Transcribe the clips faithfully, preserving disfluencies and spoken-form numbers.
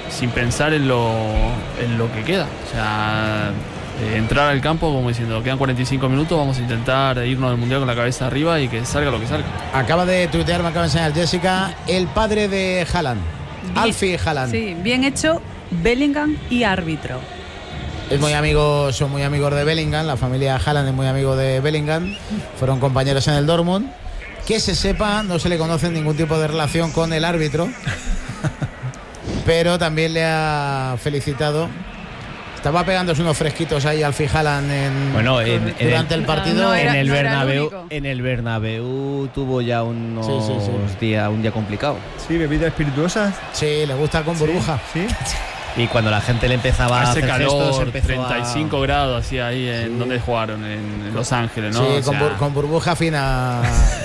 sin pensar en lo, en lo que queda. O sea, eh, entrar al campo como diciendo, quedan cuarenta y cinco minutos, vamos a intentar irnos del Mundial con la cabeza arriba y que salga lo que salga. Acaba de tuitear, me acaba de enseñar Jessica, el padre de Haaland, Alfie Haaland. Sí, bien hecho, Bellingham y árbitro. Es muy amigo, son muy amigos de Bellingham, la familia Haaland es muy amigo de Bellingham, fueron compañeros en el Dortmund. Que se sepa, no se le conoce ningún tipo de relación con el árbitro, pero también le ha felicitado. Estaba pegándose unos fresquitos ahí al Haaland en, bueno, en, durante en el partido. No, no era, en el no Bernabéu, el en el Bernabéu tuvo ya unos sí, sí, sí. días, un día complicado. Sí, bebidas espirituosas. Sí, le gusta con burbuja. Sí. Y cuando la gente le empezaba a hace hacer calor, gestos, empezó treinta y cinco a... grados así ahí en Sí. donde jugaron, en, en Los Ángeles, ¿no? Sí, O con, sea, bur, con burbuja fina.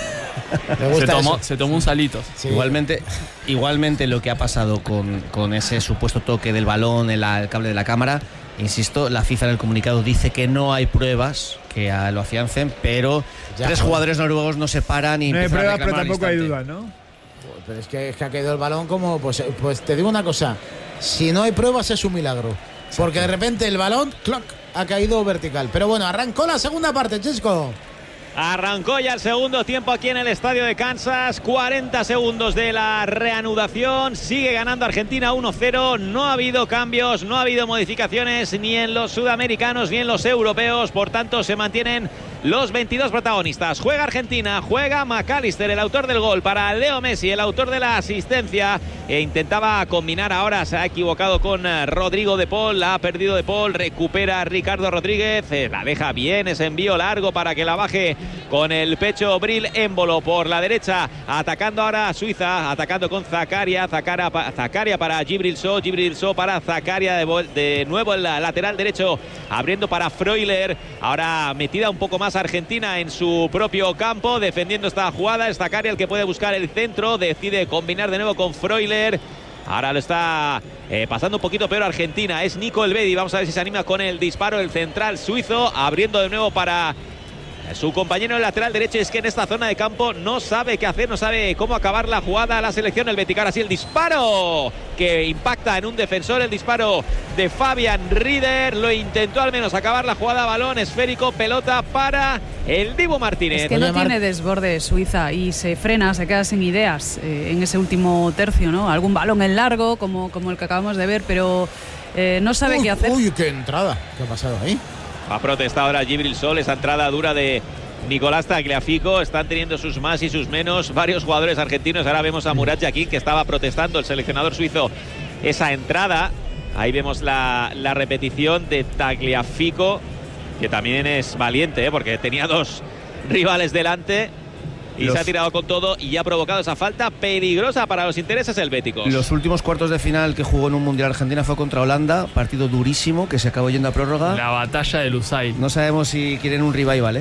Le gusta se, tomó, eso. se tomó un salito. Sí. Igualmente, igualmente lo que ha pasado con, con ese supuesto toque del balón en la, el cable de la cámara, insisto, la FIFA en el comunicado dice que no hay pruebas que a, lo afiancen, pero Ya, tres joder. jugadores noruegos no se paran y No hay empiezan a pruebas, pero reclamar al tampoco hay instante. dudas, ¿no? Pero es que, es que ha caído el balón como. Pues, pues te digo una cosa: si no hay pruebas, es un milagro. Porque de repente el balón, clock, ha caído vertical. Pero bueno, arrancó la segunda parte, Chisco. Arrancó ya el segundo tiempo aquí en el estadio de Kansas. cuarenta segundos de la reanudación. Sigue ganando Argentina uno cero. No ha habido cambios, no ha habido modificaciones ni en los sudamericanos ni en los europeos. Por tanto, se mantienen los veintidós protagonistas. Juega Argentina, juega McAllister, el autor del gol, para Leo Messi, el autor de la asistencia. E intentaba combinar ahora, se ha equivocado con Rodrigo de Paul, la ha perdido de Paul, recupera Ricardo Rodríguez, eh, la deja bien, ese envío largo para que la baje con el pecho Bril Embolo por la derecha, atacando ahora a Suiza, atacando con Zakaria, Zakaria, Zakaria para Djibril Sow, Djibril Sow para Zakaria, de, de nuevo el lateral derecho, abriendo para Freuler, ahora metida un poco más Argentina en su propio campo, defendiendo esta jugada, es Zakaria el que puede buscar el centro, decide combinar de nuevo con Freuler. Ahora lo está eh, pasando un poquito peor Argentina. Es Nico Elvedi. Vamos a ver si se anima con el disparo. El central suizo abriendo de nuevo para su compañero en el lateral derecho. Es que en esta zona de campo no sabe qué hacer, no sabe cómo acabar la jugada. La selección helvética. Ahora sí el disparo que impacta en un defensor. El disparo de Fabian Rieder. Lo intentó al menos acabar la jugada. Balón esférico, pelota para el Dibu Martínez. Es que no tiene desborde Suiza y se frena, se queda sin ideas eh, en ese último tercio, ¿no? Algún balón en largo, como, como el que acabamos de ver, pero eh, no sabe uy, qué hacer. Uy, qué entrada. ¿Qué ha pasado ahí? Ha protestado ahora Djibril Sow, esa entrada dura de Nicolás Tagliafico. Están teniendo sus más y sus menos varios jugadores argentinos. Ahora vemos a Murat Yakin, que estaba protestando, el seleccionador suizo, esa entrada. Ahí vemos la, la repetición de Tagliafico, que también es valiente, ¿eh? Porque tenía dos rivales delante y Los... se ha tirado con todo y ha provocado esa falta peligrosa para los intereses helvéticos. Los últimos cuartos de final que jugó en un Mundial Argentina fue contra Holanda, partido durísimo que se acabó yendo a prórroga. La batalla de Lusail. No sabemos si quieren un revival, ¿eh?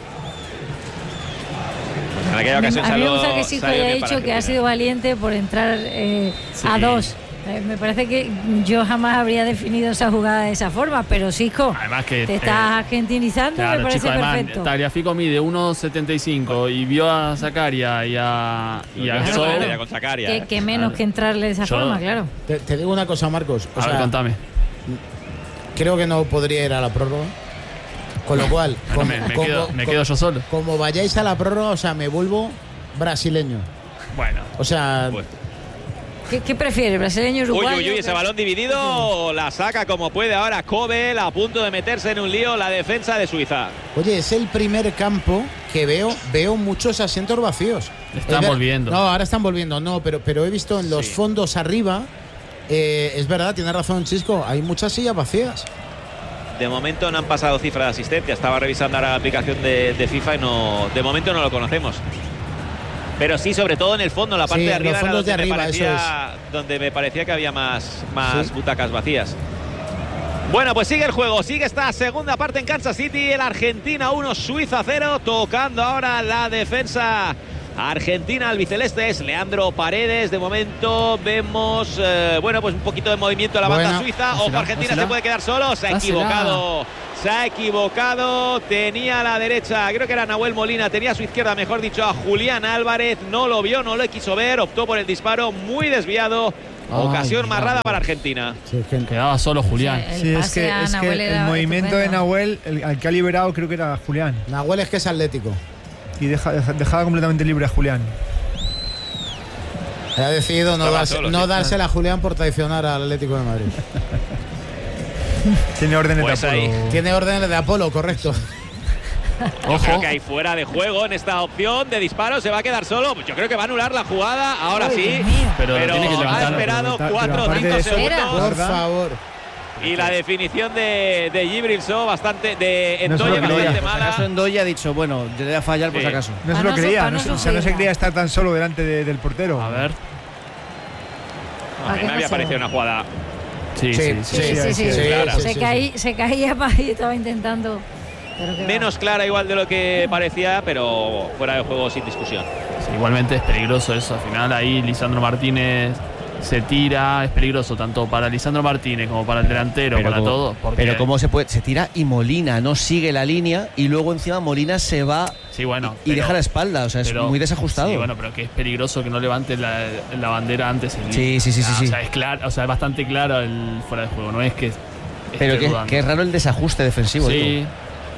En aquella ocasión a mí me salió, gusta que Sico haya dicho que ha sido valiente por entrar eh, sí. a dos. Eh, me parece que yo jamás habría definido esa jugada de esa forma, pero Sico, además que te eh, estás argentinizando, claro, me parece chico, además, perfecto. Tagliafico mide uno setenta y cinco y vio a Zakaria y a, y a Claro, Sow. claro. con Zakaria, que, ¿eh? que menos Claro. que entrarle de esa Yo- forma, claro. Te, te digo una cosa, Marcos. O A sea, ver, contame. creo que no podría ir a la prórroga. Con lo cual, Bueno, como, me, me como- quedo, me como- quedo yo solo. como vayáis a la prórroga, o sea, me vuelvo brasileño. Bueno, O sea, Pues- ¿Qué, qué prefiere, brasileño, Uy, uruguayo? uy, uy, ese balón dividido la saca como puede ahora Kobel, a punto de meterse en un lío la defensa de Suiza. oye, es el primer campo que veo veo muchos asientos vacíos. están Es ver- volviendo. No, ahora están volviendo, no, pero, pero he visto en los Sí. fondos arriba, eh, es verdad, tiene razón Chisco, hay muchas sillas vacías. De momento no han pasado cifra de asistencia. Estaba revisando ahora la aplicación de, de FIFA y no, de momento no lo conocemos. Pero sí, sobre todo en el fondo, en la parte Sí, de en arriba, los era fondos donde, de me arriba, parecía, donde me parecía que había más, más Sí. butacas vacías. Bueno, pues sigue el juego, sigue esta segunda parte en Kansas City. El Argentina uno, Suiza cero, tocando ahora la defensa argentina. Albiceleste es Leandro Paredes. De momento vemos, eh, bueno, pues un poquito de movimiento en la banda Buena. suiza. Ojo, Dásela, Argentina dásela. se puede quedar solo. Se ha Dásela. equivocado. Se ha equivocado, tenía a la derecha, creo que era Nahuel Molina, tenía a su izquierda, mejor dicho, a Julián Álvarez, no lo vio, no lo quiso ver, optó por el disparo muy desviado Ocasión Ay, marrada Dios. para Argentina. Sí, es que- Quedaba solo Julián. El Sí, es pase que, a es que Nahuel el era movimiento de estupendo. Nahuel, el, al que ha liberado, creo que era Julián. Nahuel es que es atlético. Y deja, deja- dejaba completamente libre a Julián. Ha decidido no, Estaba darse, solo, no sí. dársela a Julián por traicionar al Atlético de Madrid. Tiene órdenes Pues de Apolo. ahí. Tiene órdenes de Apolo, correcto. Yo Ojo. creo que hay fuera de juego en esta opción de disparo. Se va a quedar solo. Yo creo que va a anular la jugada. Ahora Ay, sí. Dios mío. Pero, Pero tiene que ha levantar. esperado Pero cuatro o aparte cinco de eso- segundos. Por ¿Verdad? favor. Y la definición de, de Gibril So bastante. De No se Endoye lo creía. bastante Por si acaso mala. Endoya ha dicho, bueno, yo le voy a fallar por Sí. si acaso. No se Pa' lo no su- creía, pa' no no se- o sea, no se sufrirla. creía estar tan solo delante de- del portero. A ver. A mí qué me había pasó? parecido una jugada. Sí, sí, sí. Sí, sí, sí. sí, sí. claro. Se, sí, caí- se caía para y estaba intentando. Pero que va. Menos clara igual de lo que parecía, pero fuera de juego sin discusión. Sí, igualmente es peligroso eso. Al final ahí Lisandro Martínez se tira. Es peligroso tanto para Lisandro Martínez como para el delantero, para como- todos. Porque, pero cómo se puede, se tira y Molina no sigue la línea y luego encima Molina se va Sí, bueno. y pero- deja la espalda, o sea, es pero- muy desajustado. Sí, bueno, pero que es peligroso que no levante la, la bandera antes. El, Sí, sí, sí, sí, Ah, sí. O sea, es claro, o sea, es bastante claro el fuera de juego. No es que. Pero esté que, dudando. que es raro el desajuste defensivo. Sí. digo.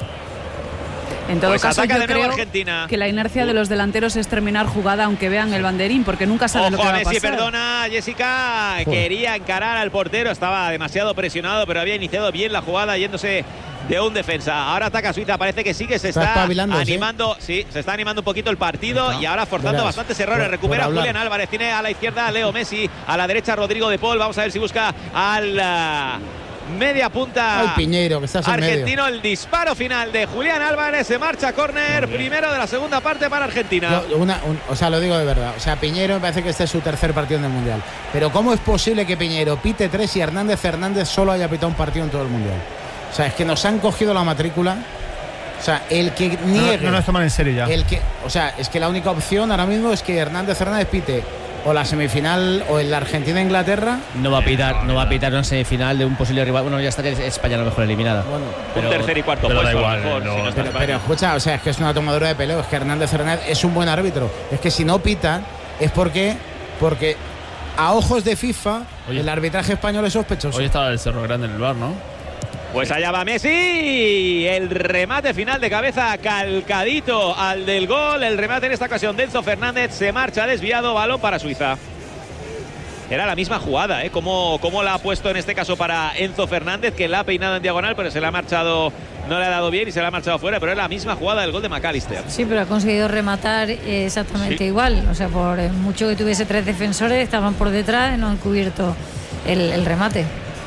En todo Pues caso, ataca yo de nuevo creo Argentina. que la inercia de los delanteros es terminar jugada aunque vean el banderín, porque nunca saben lo que Ojo va a a Messi, pasar. perdona, Jessica. Quería encarar al portero, estaba demasiado presionado, pero había iniciado bien la jugada yéndose de un defensa. Ahora ataca Suiza, parece que sí que se Está está, espabilando, ¿sí? animando, sí, se está animando un poquito el partido Está. y ahora forzando Verás, bastantes errores. por- Recupera por hablar. Julián Álvarez, tiene a la izquierda a Leo Messi, a la derecha Rodrigo de Paul. Vamos a ver si busca al ah, media punta. Ay, Piñeiro, que estás en medio. Argentino, el disparo final de Julián Álvarez, se marcha córner, primero de la segunda parte para Argentina. Yo, una- un- o sea, lo digo de verdad. O sea, Piñeiro me parece que este es su tercer partido en el Mundial. Pero ¿cómo es posible que Piñeiro pite tres y Hernández Hernández solo haya pitado un partido en todo el Mundial? O sea, es que nos han cogido la matrícula. O sea, el que No, niegue. no nos toman en serio ya. el que, o sea, es que la única opción ahora mismo es que Hernández Hernández pite o la semifinal o en la Argentina-Inglaterra. No va a pitar, no va a pitar una semifinal de un posible rival. Bueno, ya estaría España a lo mejor eliminada. Bueno, Pero- un tercer y cuarto pero da puesto, a lo igual, mejor, no, si no está pero, España. pero escucha, o sea, es que es una tomadura de peleo. Es que Hernández Hernández es un buen árbitro. Es que si no pita es porque, porque a ojos de FIFA Oye. el arbitraje español es sospechoso. Hoy estaba el Cerro Grande en el bar, ¿no? Pues allá va Messi, el remate final de cabeza calcadito al del gol, el remate en esta ocasión de Enzo Fernández, se marcha desviado, balón para Suiza. Era la misma jugada, ¿eh? Como, como la ha puesto en este caso para Enzo Fernández, que la ha peinado en diagonal, pero se la ha marchado, no le ha dado bien y se la ha marchado fuera, pero es la misma jugada del gol de McAllister. Sí, pero ha conseguido rematar eh, exactamente Sí. igual. O sea, por eh, mucho que tuviese tres defensores, estaban por detrás y no han cubierto el, el remate.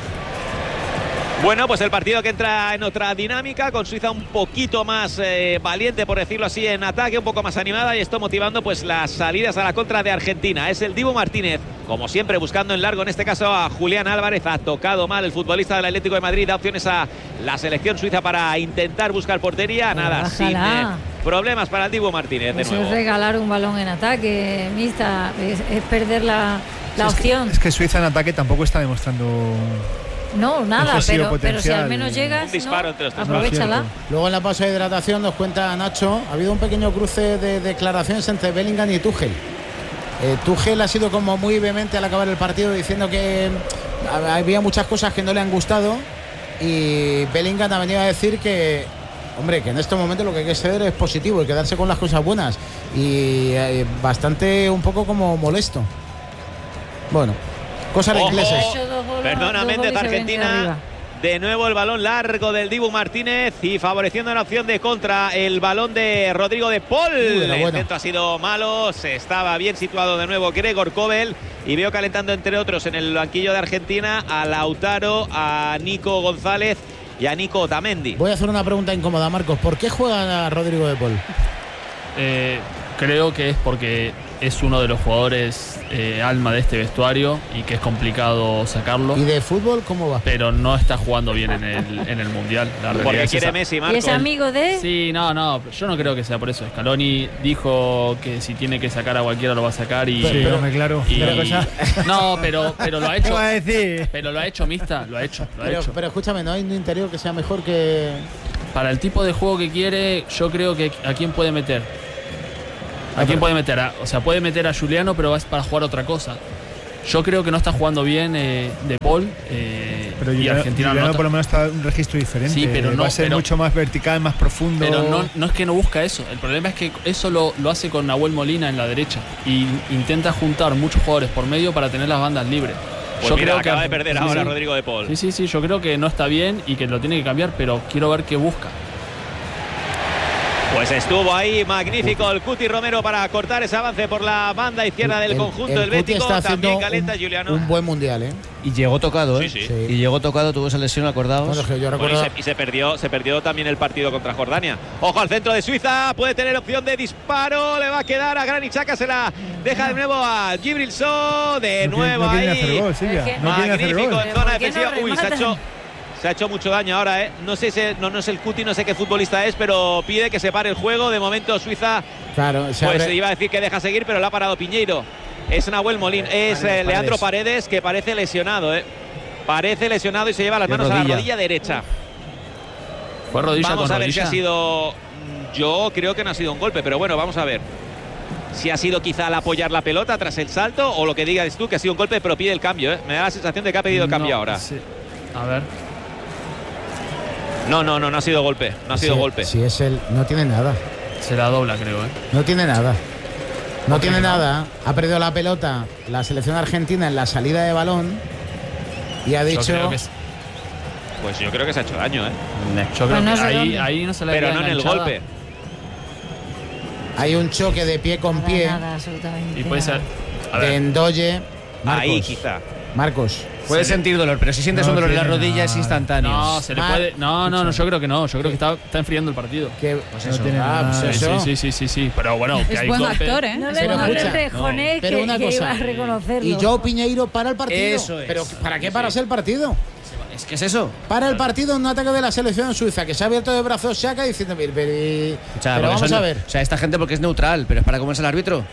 Bueno, pues el partido que entra en otra dinámica, con Suiza un poquito más eh, valiente, por decirlo así, en ataque, un poco más animada, y esto motivando pues las salidas a la contra de Argentina. Es el Dibu Martínez, como siempre, buscando en largo, en este caso a Julián Álvarez. Ha tocado mal el futbolista del Atlético de Madrid, da opciones a la selección suiza para intentar buscar portería. Nada, Bájala. sin eh, problemas para el Dibu Martínez de Eso nuevo. es regalar un balón en ataque, mixta, es, es perder la, la es, opción. que, es que Suiza en ataque tampoco está demostrando. No, nada, ofensivo pero, pero si al potencial. menos llegas, Un disparo ¿no? entre los tres. Aprovechala. No, Luego en la pausa de hidratación nos cuenta Nacho, ha habido un pequeño cruce de declaraciones entre Bellingham y Tuchel. Eh, Tuchel ha sido como muy vehemente al acabar el partido diciendo que mm, había muchas cosas que no le han gustado, y Bellingham ha venido a decir que, hombre, que en estos momentos lo que hay que ser es positivo y quedarse con las cosas buenas, y eh, bastante un poco como molesto. Bueno, cosas de Ojo. ingleses. Hecho dos goles- Perdona, dos Méndez, goles y se ven de Argentina. arriba. De nuevo el balón largo del Dibu Martínez y favoreciendo la opción de contra el balón de Rodrigo de Paul. Uy, era El bueno. intento ha sido malo, se estaba bien situado de nuevo Gregor Kobel, y veo calentando entre otros en el banquillo de Argentina a Lautaro, a Nico González y a Nico Otamendi. Voy a hacer una pregunta incómoda, Marcos. ¿Por qué juega Rodrigo de Paul? Eh, creo que es porque es uno de los jugadores eh, alma de este vestuario y que es complicado sacarlo. ¿Y de fútbol cómo va? Pero no está jugando bien en el, en el Mundial. La realidad Porque es quiere esa. Messi, Y Marco. es amigo de. Sí, no, no, yo no creo que sea por eso. Scaloni dijo que si tiene que sacar a cualquiera lo va a sacar y... Sí, pero- hombre, claro. y- Pero cosa- no, pero, pero lo ha ¿Qué hecho. va a decir? Pero lo ha hecho, Mista, lo ha hecho, lo ha Pero, hecho. pero escúchame, ¿no hay un interior que sea mejor que...? Para el tipo de juego que quiere, yo creo que a quién puede meter. ¿A quién puede meter? A- o sea, puede meter a Juliano, pero es para jugar otra cosa. Yo creo que no está jugando bien eh, De Paul eh, Pero y Juliano, Argentina Juliano no está- por lo menos está en un registro diferente. Sí, pero no- va a ser pero- mucho más vertical, más profundo. Pero no, no es que no busca eso. El problema es que eso lo, lo hace con Nahuel Molina en la derecha. Y intenta juntar muchos jugadores por medio para tener las bandas libres. Pues mira, acaba de perder sí, ahora sí. Rodrigo de Paul. Sí, sí, sí, yo creo que no está bien y que lo tiene que cambiar, pero quiero ver qué busca. Pues estuvo ahí magnífico el Cuti Romero para cortar ese avance por la banda izquierda del El- conjunto el del Cuti Bético. está También haciendo calienta un, Juliano. un buen mundial, ¿eh? Y llegó tocado, ¿eh? Sí, sí. Sí. Y llegó tocado, tuvo esa lesión, acordaos. Bueno, es que yo Bueno, recuerdo. y, se, y se perdió, se perdió también el partido contra Jordania. Ojo al centro de Suiza, puede tener opción de disparo, le va a quedar a Granit Xhaka, se la deja de nuevo a Gibrilson, de No quiere- nuevo no quieren ahí. hacer gol, Silvia. Es que- No quieren hacer Magnífico gol. en zona ¿Por qué no defensiva. Uy, se ha rematan? hecho, se ha hecho mucho daño ahora, ¿eh? No sé si no, no es el Cuti, no sé qué futbolista es, pero pide que se pare el juego. De momento Suiza, Claro, se pues abre- iba a decir que deja seguir, pero lo ha parado Piñeiro. Es Nahuel Molín, es Paredes, eh, Leandro Paredes. Paredes, que parece lesionado, ¿eh? Parece lesionado y se lleva las De manos a la rodilla. rodilla derecha. Fue rodilla Vamos con a ver rodilla. si ha sido. Yo creo que no ha sido un golpe, pero bueno, vamos a ver. Si ha sido quizá al apoyar la pelota tras el salto o lo que digas tú, que ha sido un golpe, pero pide el cambio, ¿eh? Me da la sensación de que ha pedido el cambio No, ahora. sí. A ver. No, no, no, no ha sido golpe. No ha sido si- golpe. Si es el. No tiene nada. Se la dobla, creo, ¿eh? No tiene nada. No Ok, tiene no. nada. Ha perdido la pelota la selección argentina en la salida de balón. Y ha Yo dicho. creo que, es- Pues yo creo que se ha hecho daño, ¿eh? yo creo Pues no que sé ahí, dónde. ahí no se la Pero queda no en el enganchada. golpe. Hay un choque de pie con Nada, pie nada, absolutamente Y puede nada. ser. A de ver. Endoye. Marcos. Ahí quizá. Marcos. Puedes Se le- sentir dolor, pero si sientes No un dolor en la tiene rodilla es nada. instantáneo. No, se le Mar- puede. No, no, no, yo creo que no. Yo creo que está, está enfriando el partido. Que, Pues No eso. tiene Ah, nada. pues Sí, eso. sí, sí, sí, sí. Pero bueno, que Es hay buen golpe. actor, ¿eh? No Es le, Pero no buen le escucha, actor. rejoné pero que, una que cosa. iba a reconocerlo. Y Joao Piñeiro para el partido. Eso es. Pero ¿para qué paras el partido? Es que es eso. Para el partido un ataque de la selección suiza que se ha abierto de brazos Xhaka diciendo, pero, pero, O sea, pero porque vamos son- a ver. O sea, esta gente porque es neutral, pero es para comerse al árbitro.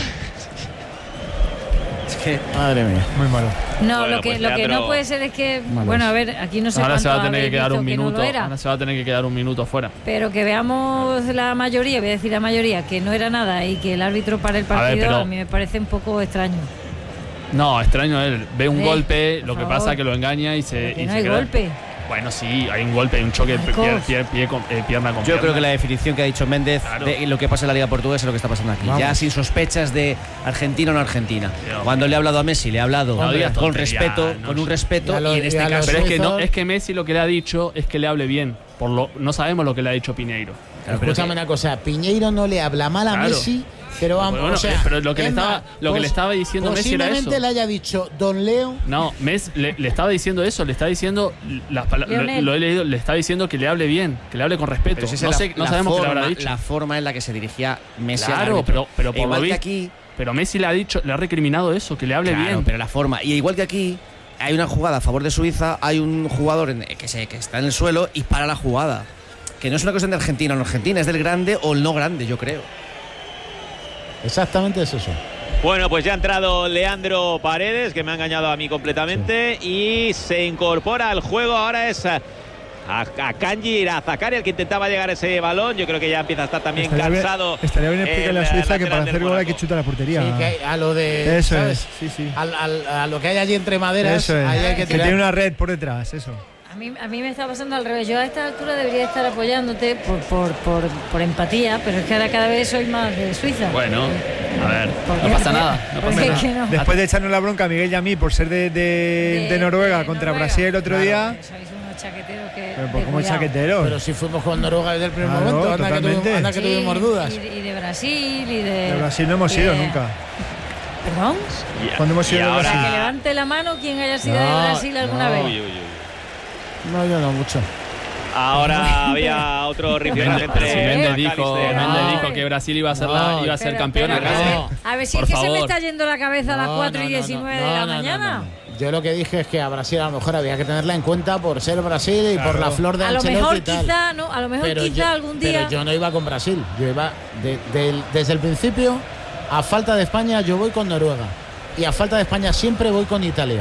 Es que. Madre mía. Muy malo. No, Bueno, lo que, pues lo que Leandro- no puede ser es que, Malos. bueno, a ver, aquí no sé Ahora se va a cuánto tener que habéis quedar visto un que no minuto. lo era, Ahora se va a tener que quedar un minuto fuera. pero que veamos la mayoría, voy a decir la mayoría, que no era nada y que el árbitro para el A ver, partido a, pero- mí me parece un poco extraño. No, extraño él. Ve un Eh, golpe, por lo que favor. pasa es que lo engaña y se. Pero que y no se hay queda- golpe. Bueno, sí, hay un golpe, hay un choque Marcos. pie, pie, pie con- eh, pierna con Yo pierna. creo que la definición que ha dicho Méndez Claro. de lo que pasa en la Liga Portuguesa es lo que está pasando aquí. Vamos. Ya sin sospechas de Argentina o no Argentina. Pero- Cuando le ha hablado a Messi, le ha hablado No digas con tonterías, respeto, no con sé. un respeto, Y a los- y en y este a los caso. Pero es que, no, suizos- es que Messi lo que le ha dicho es que le hable bien. Por lo, no sabemos lo que le ha dicho Piñeiro. Claro, pero Escúchame una cosa, Piñeiro no le habla mal a Claro. Messi, pero vamos, Bueno, o sea, eh, pero lo que le es estaba- más, lo que le pos- estaba diciendo Messi era posiblemente eso. le haya dicho Don Leo. No, Messi le, le estaba diciendo eso, le está diciendo las pala- lo, Lionel. lo he leído, le está diciendo que le hable bien, que le hable con respeto. Pero si esa No, es sé, la- no la sabemos qué le forma, habrá dicho. La forma en la que se dirigía Messi al Claro, árbitro. pero, pero por igual lo que visto, aquí. pero Messi le ha dicho, le ha recriminado eso, que le hable Claro, bien. pero la forma. Y igual que aquí, hay una jugada a favor de Suiza, hay un jugador en- que, se, que está en el suelo y para la jugada. Que no es una cuestión de Argentina o no Argentina, es del grande o el no grande, yo creo. Exactamente es eso. Bueno, pues ya ha entrado Leandro Paredes, que me ha engañado a mí completamente, y se incorpora al juego. Ahora es a, a, a Kanji Irazakari, el que intentaba llegar a ese balón. Yo creo que ya empieza a estar también Estaría bien- cansado. Estaría bien explicarle a el Suiza que lateral para del hacer gol hay que Mónaco. chutar a la portería. Sí, que a lo de. Eso ¿sabes? es, sí, sí. Al- al- a lo que hay allí entre maderas, Eso es. ahí hay que que tirar. tiene una red por detrás, eso. A mí, a mí me está pasando al revés. Yo a esta altura debería estar apoyándote por, por, por, por empatía, pero es que ahora cada vez soy más de Suiza. Bueno, a ver, ¿Por no qué? pasa nada, no ¿Por pasa qué nada. que no? Después de echarnos la bronca a Miguel y a mí por ser de, de, de Noruega contra Noruega. Brasil el otro Claro, día. que sois unos chaqueteros que. Pero de por como cuidado. chaquetero. Pero si fuimos con Noruega desde el primer Claro, momento, anda que, totalmente. tuvimos, anda que Sí, tuvimos dudas. Y, de- y de Brasil y de. De Brasil no hemos y ido de- nunca. ¿Perdón? Y- Cuando hemos y ido de ahora- O sea, que Brasil. levante la mano quien haya sido No, de Brasil alguna no. vez. Uy, uy, uy. No, yo no mucho. Ahora había otro rifirrafe Méndez, pero si entre Méndez McAllister. dijo, no. Méndez dijo que Brasil iba a ser, la, No, iba a ser Pero, campeona pero, casi. no. A ver si Por es que se me favor. está yendo la cabeza a las No, cuatro no, y no, diecinueve no, de la no, no, mañana. no, no. Yo lo que dije es que a Brasil a lo mejor había que tenerla en cuenta por ser Brasil y por la flor de A lo Ancelotti mejor y tal. quizá, no, a lo mejor Pero quizá yo- algún día. Pero yo no iba con Brasil. Yo iba de- del- desde el principio, a falta de España, yo voy con Noruega. Y a falta de España siempre voy con Italia.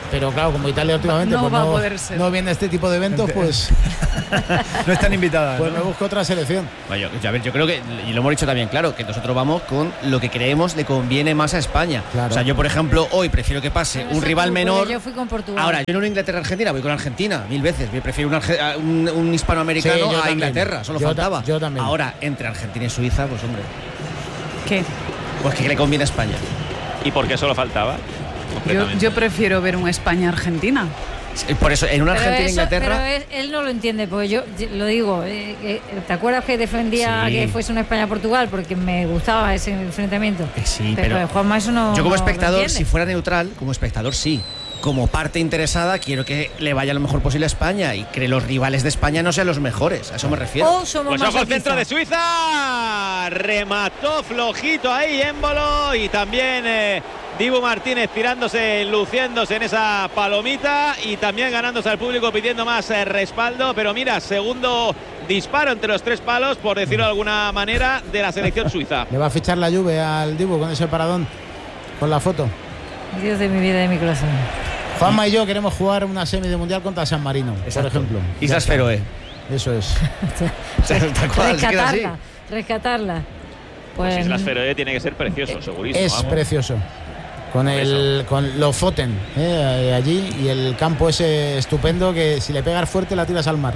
pero claro, como Italia últimamente No pues va a no, poder ser. no viene a este tipo de eventos, pues, No están invitadas. pues ¿no? me busco otra selección. Bueno, yo, a ver, yo creo que, y lo hemos dicho también, claro, que nosotros vamos con lo que creemos le conviene más a España. Claro. O sea, yo, por ejemplo, hoy prefiero que pase Pero un eso rival tú, porque menor. Yo fui con Portugal. Ahora, yo no Inglaterra-Argentina, voy con Argentina, mil veces. Yo prefiero un, arge- a un, un hispanoamericano Sí, yo a también. Inglaterra, solo Yo ta- faltaba. yo también. Ahora, entre Argentina y Suiza, pues hombre, ¿Qué? pues que le conviene a España. ¿Y por qué solo faltaba? Yo, Completamente. yo prefiero ver un España-Argentina. Por eso, en una Pero, eso, Argentina-Inglaterra. pero es- él no lo entiende, porque yo yo lo digo. eh, eh, ¿Te acuerdas que defendía Sí. que fuese una España-Portugal? Porque me gustaba ese enfrentamiento. Eh, sí, pero, pero Juanma eso no. Yo como no lo espectador, entiende. si fuera neutral, como espectador sí. Como parte interesada, quiero que le vaya lo mejor posible a España y que los rivales de España no sean los mejores. A eso me refiero. O somos Pues más ojo al centro de masoquistas. Suiza. Remató flojito ahí Émbolo y también eh, Dibu Martínez tirándose, luciéndose en esa palomita y también ganándose al público pidiendo más eh, respaldo. Pero mira, segundo disparo entre los tres palos, por decirlo de alguna manera, de la selección suiza. Le va a fichar la Juve al Dibu con ese paradón, con la foto. Dios de mi vida y de mi corazón. Juanma y yo queremos jugar una semi de mundial contra San Marino, por ejemplo. Islas Feroe. Eso es. Tal cual, es que era así. rescatarla, rescatarla. Pues Pues, Islas Feroe tiene que ser precioso, segurísimo. Es vamos. precioso. Con el con Lofoten eh, allí y el campo ese estupendo que si le pegas fuerte la tiras al mar.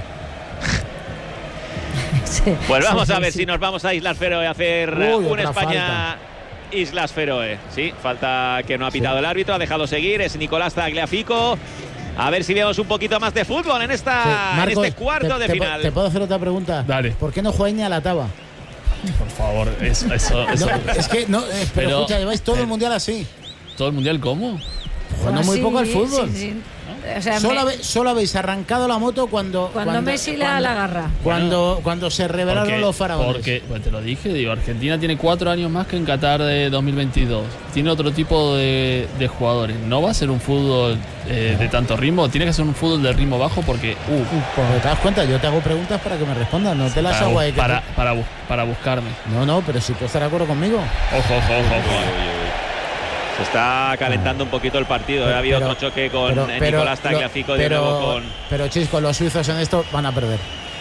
sí, Pues vamos sí, a ver sí. si nos vamos a Islas Feroe a hacer Uy, un otra España Islas Feroe. Sí, falta que no ha pitado Sí. el árbitro, ha dejado seguir, es Nicolás Tagliafico. A ver si vemos un poquito más de fútbol en esta Sí, en Marcos, este cuarto te, de te, final. ¿Te puedo hacer otra pregunta? Dale. ¿Por qué no jugáis ni a la taba? Por favor, eso, eso, eso. No, es que no, eh, pero, Pero- escucha, lleváis todo el pero- mundial así. ¿Todo el mundial cómo? Jugando Ah, muy sí, poco al fútbol. sí, sí. O sea, Solo, me- habe- solo habéis arrancado la moto cuando cuando, Messi le da la garra. Cuando, cuando se revelaron Porque, los faraones. porque pues te lo dije, digo, Argentina tiene cuatro años más que en Qatar de dos mil veintidós. Tiene otro tipo de, de jugadores. No va a ser un fútbol eh, de tanto ritmo, tiene que ser un fútbol de ritmo bajo porque uh, Pues te das cuenta, yo te hago preguntas para que me respondas, no te las para, hago bu- ahí que para, te- para, bu- para buscarme. No, no, pero si tú estás de acuerdo conmigo. Ojo, ojo, ojo, ojo. Se está calentando un poquito el partido. Ha habido Pero- otro choque con pero- eh, pero Nicolás lo- Tagliafico de pero, nuevo con. pero Chisco, los suizos en esto van a perder.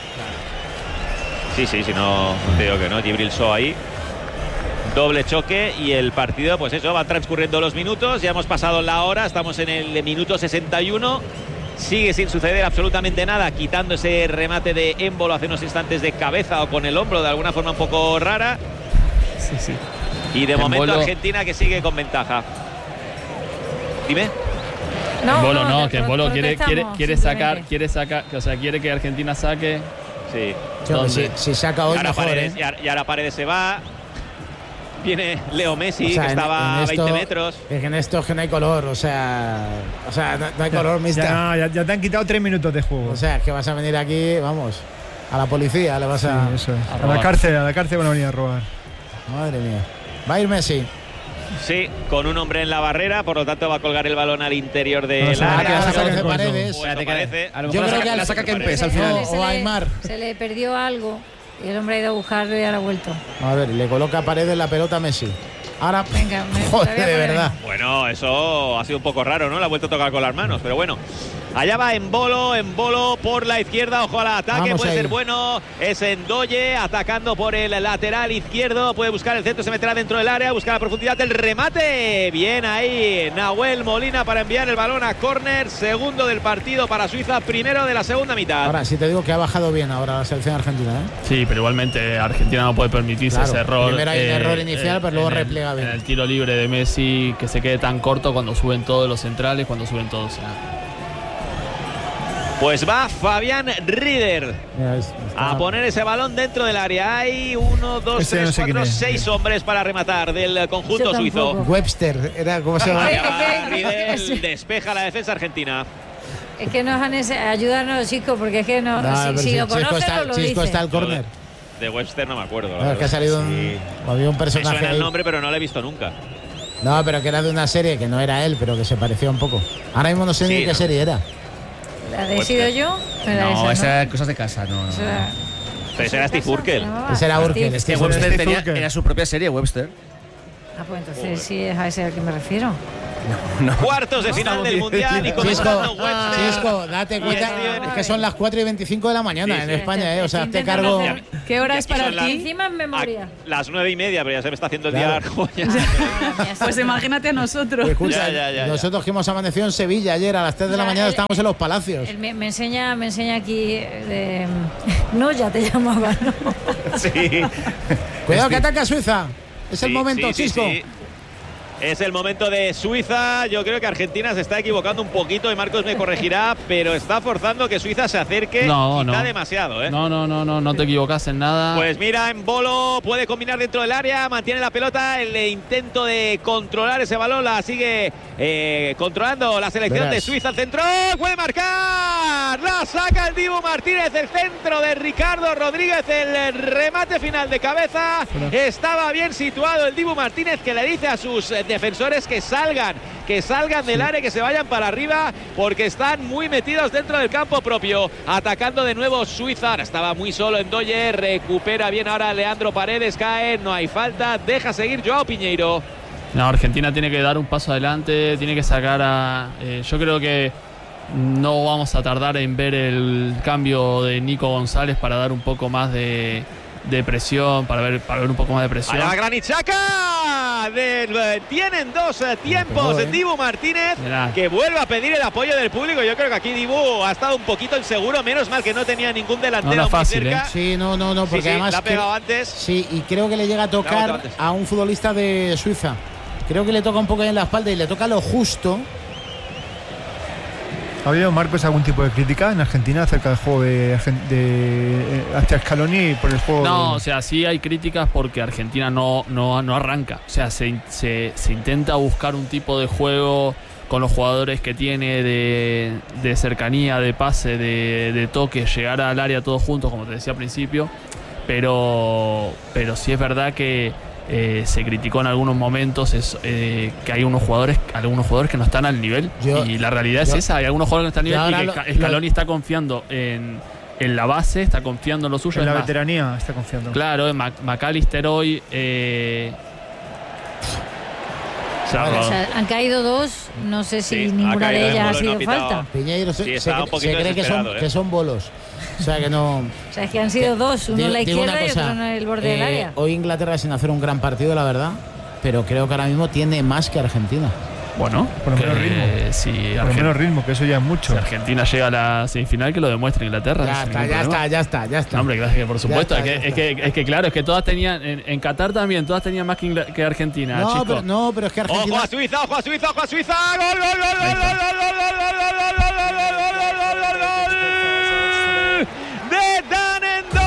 Sí, sí, sí, no, no te digo que no. Gibril So ahí. Doble choque y el partido, pues eso, van transcurriendo los minutos. Ya hemos pasado la hora, estamos en el minuto sesenta y uno. Sigue sin suceder absolutamente nada, quitando ese remate de Émbolo hace unos instantes de cabeza o con el hombro de alguna forma un poco rara. Sí, sí. Y de momento Embolo- Argentina que sigue con ventaja. Dime. No, Bolo no, te- que Bolo quiere, quiere, protestamos, quiere sacar, simplemente. quiere sacar, o sea, quiere que Argentina saque. Sí. Yo, ¿Dónde? si, si saca Y hoy ahora, mejor, Paredes, ¿eh? y ahora- y ahora Paredes se va. Viene Leo Messi, O sea, que en- estaba en a esto- veinte metros. Es que en esto es que no hay color, o sea, o sea, no, no hay color, mister. Ya, no, ya, ya te han quitado tres minutos de juego. O sea, es que vas a venir aquí, vamos, a la policía, le vas Sí, a... eso es. a A, la robar. cárcel, a la cárcel van a venir a robar. Madre mía. Va a ir Messi. Sí, con un hombre en la barrera, por lo tanto va a colgar el balón al interior del No, o sea, Ah, área. que vas a sacar hacer el coso. Paredes. Pues eso parece. A lo Yo mejor creo la que saca, al- la saca parece. Kempes al Se le- final. se o le- Aymar. Se le perdió algo y el hombre ha ido a buscarlo y ahora ha vuelto. A ver, le coloca a Paredes la pelota a Messi. Ahora, Venga, me- joder, te voy a de poner. verdad. Bueno, eso ha sido un poco raro, ¿no? Le ha vuelto a tocar con las manos, pero bueno. Allá va Embolo, Embolo por la izquierda, ojo al ataque, Vamos puede ahí. ser bueno. Es Endoye atacando por el lateral izquierdo, puede buscar el centro, se meterá dentro del área, buscar la profundidad del remate. Bien ahí, Nahuel Molina para enviar el balón a córner, segundo del partido para Suiza, primero de la segunda mitad. Ahora, sí te digo que ha bajado bien ahora la selección argentina, ¿eh? Sí, pero igualmente Argentina no puede permitirse Claro, ese error. primero hay un error inicial, pero luego en el- repliega bien. En el tiro libre de Messi, que se quede tan corto cuando suben todos los centrales, cuando suben todos. o sea, Pues va Fabián Rieder Mira, es- está- a poner ese balón dentro del área. Hay uno, dos, Ese no tres, sé quién cuatro, es. seis hombres para rematar del conjunto Yo suizo. tampoco. Webster, era como se llama. Allá va Ay, Riedel, despeja la defensa argentina. Es que nos han ese- ayudarnos, chicos, porque es que no, No, si, pero si si lo Chisco conoces está, no lo Chisco dice. está al córner. De Webster no me acuerdo. la No, es que verdad. ha salido un, Sí. había un Me personaje suena el ahí. nombre, pero no lo he visto nunca. No, pero que era de una serie que no era él, pero que se parecía un poco. Ahora mismo no sé Sí, ni qué no. serie era. ¿La he sido yo? Era No, esa, esas eran cosas de casa, no. no. Eso era- Pero ese era Steve ¿Casa? Urkel. ¿Se llamaba? Ese era Steve. Urkel, Que Steve Webster Steve tenía, Urkel. era su propia serie, Webster. Ah, pues entonces sí es a ese al que me refiero. No, no. Cuartos de final del Mundial y comenzando Chisco, Wembley. Chisco, date cuenta, Steven. es que son las cuatro y veinticinco de la mañana Sí, en sí. España, ¿eh? O sea, te Intentando cargo. hacer- ¿Qué hora es Y para son las- ti? Encima en memoria. A las nueve y media, pero ya se me está haciendo el Claro. día largo. ya. Pues imagínate a nosotros. Escucha, Ya, ya, ya, ya. nosotros que hemos amanecido en Sevilla ayer a las tres de la Ya, mañana el- estábamos en los Palacios. Él me, me enseña, me enseña aquí. eh, no, ya te llamaba, ¿no? Sí. Cuidado que ataca Suiza. Es el Sí, momento, sí, sí, Chisco. sí. Es el momento de Suiza. Yo creo que Argentina se está equivocando un poquito y Marcos me corregirá, pero está forzando que Suiza se acerque. No, quizá no. demasiado, ¿eh? No, no, no, no, no te equivocas en nada. Pues mira, en Bolo puede combinar dentro del área, mantiene la pelota, el intento de controlar ese balón la sigue eh, controlando la selección Verás. de Suiza. El centro, puede marcar, la saca el Dibu Martínez, el centro de Ricardo Rodríguez, el remate final de cabeza. Estaba bien situado el Dibu Martínez, que le dice a sus eh, defensores que salgan, que salgan del área, que se vayan para arriba, porque están muy metidos dentro del campo propio. Atacando de nuevo Suiza, ahora estaba muy solo en Doye, recupera bien ahora Leandro Paredes, cae, no hay falta, deja seguir Joao Piñeiro. No, Argentina tiene que dar un paso adelante, tiene que sacar a... eh, yo creo que no vamos a tardar en ver el cambio de Nico González para dar un poco más de, de presión, para ver, para ver un poco más de presión. Allá va Granit Xhaka. Del- eh, tienen dos eh, tiempos pegó, ¿eh? Dibu Martínez, Mirá. que vuelve a pedir el apoyo del público. Yo creo que aquí Dibu ha estado un poquito inseguro, menos mal que no tenía ningún delantero era muy fácil, cerca. ¿eh? Sí, no, no, no, Sí, porque sí, además. la ha pegado creo- antes. Sí, y creo que le llega a La ha tocar botado antes. a un futbolista de Suiza. Creo que le toca un poco en la espalda y le toca lo justo. ¿Ha habido, Marcos, algún tipo de crítica en Argentina acerca del juego de, Argen- de eh, hacia Scaloni por el juego? No, de- o sea, sí hay críticas porque Argentina no, no, no arranca. O sea, se, se, se intenta buscar un tipo de juego con los jugadores que tiene de, de cercanía, de pase, de, de toque, llegar al área todos juntos, como te decía al principio. Pero, pero sí es verdad que eh, se criticó en algunos momentos es, eh, que hay unos jugadores, algunos jugadores que no están al nivel. Yo- y la realidad yo- es esa, hay algunos jugadores que no yo están al ahora nivel y lo- que Sca- Scaloni está confiando en, en la base, está confiando en lo suyo. en la es más, veteranía está confiando. claro, eh, Mac- McAllister hoy. Eh, se ha O rodado. sea, han caído dos, no sé si Sí, ha ninguna caído de en ellas ha Bolo y no sido ha pitado. falta. Piñeiro se, Sí, se estaba cre- un poquito se cree que son, desesperado, ¿eh? que son bolos. O sea que no. O sea, es que han sido dos, uno Digo- en la digo una izquierda y cosa, otro en el borde del eh, área. Hoy Inglaterra sin hacer un gran partido, la verdad. Pero creo que ahora mismo tiene más que Argentina. Bueno, Por lo que, menos ritmo. Si, Por lo Argen- menos ritmo, que eso ya es mucho. si Argentina llega a la semifinal, que lo demuestre Inglaterra. Ya sin está, ningún ya problema. está, ya está, ya está. No, hombre, gracias, que por supuesto. está, es, ya que, es, que, es que claro, es que todas tenían. En, en Qatar también, todas tenían más que, Ingla- que Argentina, no, chicos. pero, no, pero es que Ojo Argentina. a Suiza, ojo a Suiza, ojo a Suiza. Gol, gol, gol, gol, gol, gol, gol, gol, gol, gol, gol, gol, gol, gol, gol, gol, gol, gol. De Dan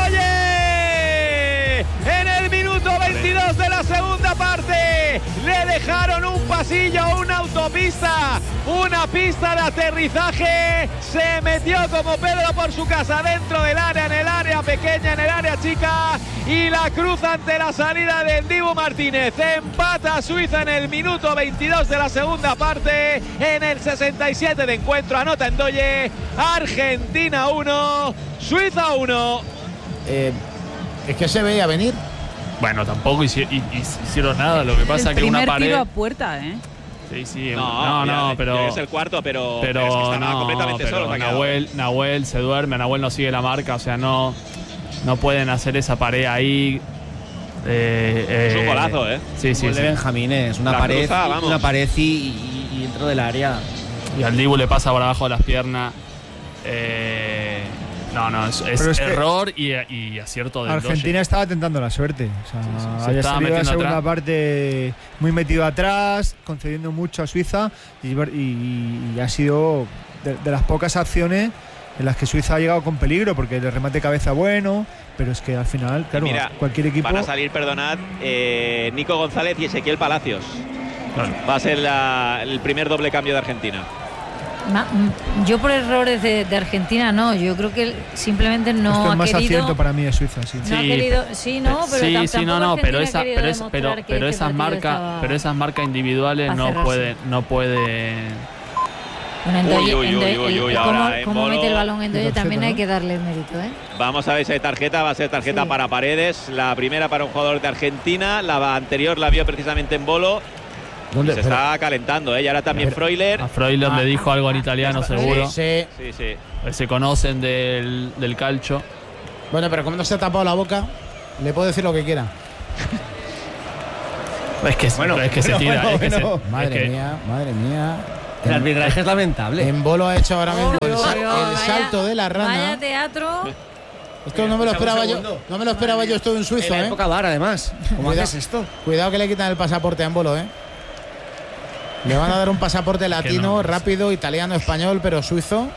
Ndoye. En el minuto veintidós de la segunda parte le dejaron un pasillo, una autopista, una pista de aterrizaje. Se metió como Pedro por su casa dentro del área, en el área pequeña, en el área chica, y la cruza ante la salida del Dibu Martínez. Empata Suiza en el minuto veintidós de la segunda parte. En el sesenta y siete de encuentro anota Ndoye. Argentina uno, Suiza uno. eh, es que se veía venir. Bueno, tampoco hici- hi- hi- hicieron nada. Lo que pasa el es que una primer pared. tiro a puerta, ¿eh? Sí, sí, No, no, no, mira, pero. Es el cuarto, pero, Pero, pero es que estaba no, completamente pero solo. se ha quedado. Nahuel, Nahuel se duerme, Nahuel no sigue la marca, o sea, no, no pueden hacer esa pared ahí. Eh, Es un eh, golazo, ¿eh? Sí, sí, Gol de sí. Benjamín, es una La pared, cruza, vamos. una pared y, y- y dentro del área. Y al Dibu le pasa por abajo de las piernas. Eh, no, no, es, es Pero es que error y, y acierto del Argentina estaba tentando la suerte. O sea, Sí, sí, se había estaba salido la metiendo segunda atrás. parte muy metido atrás, concediendo mucho a Suiza y, y- y ha sido de, de las pocas acciones en las que Suiza ha llegado con peligro, porque el remate cabeza bueno, pero es que al final, claro, Mira, cualquier equipo. Van a salir, perdonad, eh, Nico González y Ezequiel Palacios. Claro. Va a ser la- el primer doble cambio de Argentina. Ma- mm, Yo por errores de, de Argentina no, yo creo que él simplemente no Esto es ha más querido. acierto para mí de Suiza, sí. No ha Sí, querido, sí, no, pero sí, tam- sí, no, tampoco no, pero, Argentina esa, ha querido pero, es- demostrar pero, que pero este esas partido marcas, estaba pero esas marcas individuales a no cerrarse. pueden, no pueden. Bueno, Ndoye- Uy, uy, uy, Ndoye- uy, uy, el- ahora cómo, en cómo Bolo. mete el balón en Ndoye Tarjeta, también hay ¿no? que darle el mérito, ¿eh? Vamos a ver si hay tarjeta, va a ser tarjeta Sí. para Paredes, la primera para un jugador de Argentina, la anterior la vio precisamente en Bolo ¿Dónde? Se Pero- está calentando, ¿eh? Y ahora también Freuler. A Freuler Ah, le dijo algo en italiano, está- seguro. Sí. Sí, sí. Se conocen del, del calcio. Bueno, pero como no se ha tapado la boca, le puedo decir lo que quiera. Es que, Bueno, es que se bueno, tira. bueno, es que se- bueno. es Madre que- mía, madre mía. El arbitraje es lamentable. En Bolo ha hecho ahora mismo el, Uy, sal- uy, el vaya- salto de la Vaya rana. teatro. Esto no me lo Un esperaba yo. segundo. No me lo esperaba yo esto de un En suizo, la ¿eh? época V A R, además. ¿Cómo Cuidado. haces esto? Cuidado que le quitan el pasaporte a Embolo, ¿eh? Le van a dar un pasaporte latino, no. rápido, italiano, español, pero suizo.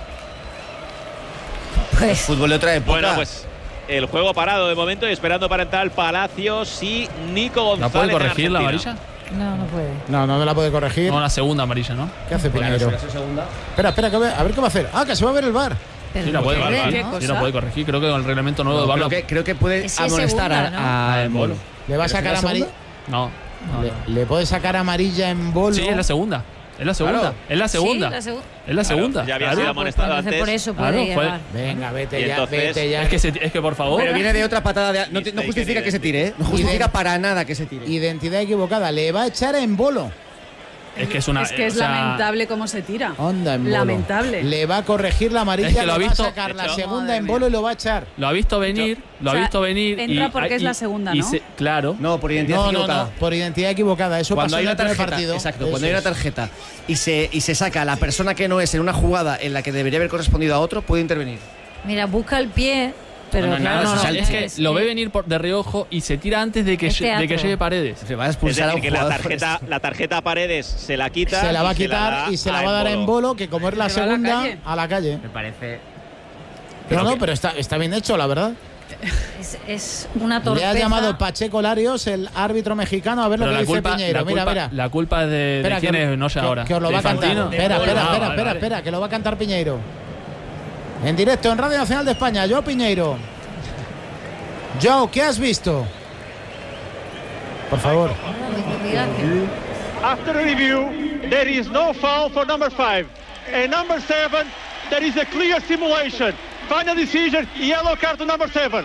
Pues Fútbol de otra época. Bueno, pues el juego parado de momento y esperando para entrar Palacios y Nico González. ¿La puede en corregir la Argentina. amarilla? no, no puede. No, no me la puede corregir. No, la segunda amarilla, ¿no? ¿Qué hace Claro, Piñeiro? si la segunda. Espera, espera, que ve- a ver qué va a hacer. Ah, que se va a ver el bar. Pero Sí, la puede ¿qué? corregir. ¿Qué Sí, cosa? la puede corregir. Creo que con el reglamento nuevo No, de creo, VAR. que, creo que puede Es si es amonestar segunda, a, ¿no? a Ah, Embolo. Le va a ¿Pero sacar es la amarilla. No. no, Le, no. le puede sacar amarilla en Bolo. Sí, es la segunda. Es la segunda. Claro. Es la segunda. Sí, la segunda. Es la Claro, segunda. ya había claro. sido amonestado Entonces, antes. por eso Claro, puede fue- llegar. Venga, vete Y ya, entonces- vete ya. Es que, se- es que por favor. Pero viene de otra patada de. No, te- no Mistake justifica en que se tire, ¿eh? No Y justifica de- para nada que se tire. Identidad equivocada. Le va a echar en Bolo. Es que es una. Es que es o sea, lamentable cómo se tira. Onda en Bolo. Lamentable. Le va a corregir la amarilla. Es que lo le ha va visto- a sacar la Hecho. segunda Madre en mía. Bolo y lo va a echar. Lo ha visto venir. Lo O sea, ha visto venir. entra y, porque es y- la segunda, y ¿no? se- claro. No, por identidad No, no, equivocada. no. Por identidad equivocada. Eso Cuando pasó hay en una el primer tarjeta, partido. exacto, Eso cuando hay una es. tarjeta y se, y se saca a la persona que no es en una jugada en la que debería haber correspondido a otro, puede intervenir. Mira, busca el pie, pero No, no, claro, no, No, no, salte. es que lo ve venir por, de reojo y se tira antes de que, Es lle- de que teatro. llegue Paredes. Se va a Es expulsar a decir, un que la jugador por tarjeta, esto. la tarjeta a Paredes se la quita. Se la va a y quitar da y se la va a dar en Bolo, que como es la Se va a la segunda, calle. a la calle. Me parece. Pero no, pero está, está bien hecho, la verdad. es, es una Le torpeza. ha llamado Pacheco Larios, el árbitro mexicano, a ver Pero lo que la dice culpa, Piñeiro. la Mira, culpa, mira. la culpa es de, de Espera, quién que, es, no sé que- ahora. que os lo ¿De va a cantar. Infantino? Espera, espera, Ah, espera, vale, espera, vale. espera, que lo va a cantar Piñeiro. En directo en Radio Nacional de España, Joao Piñeiro. Joao, ¿qué has visto? Por favor. Mira que- After a review, there is no foul for number five. And number seven, there is a clear simulation. Final decision, yellow card to number seven.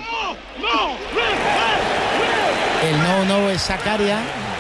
El no-no es Sacaria.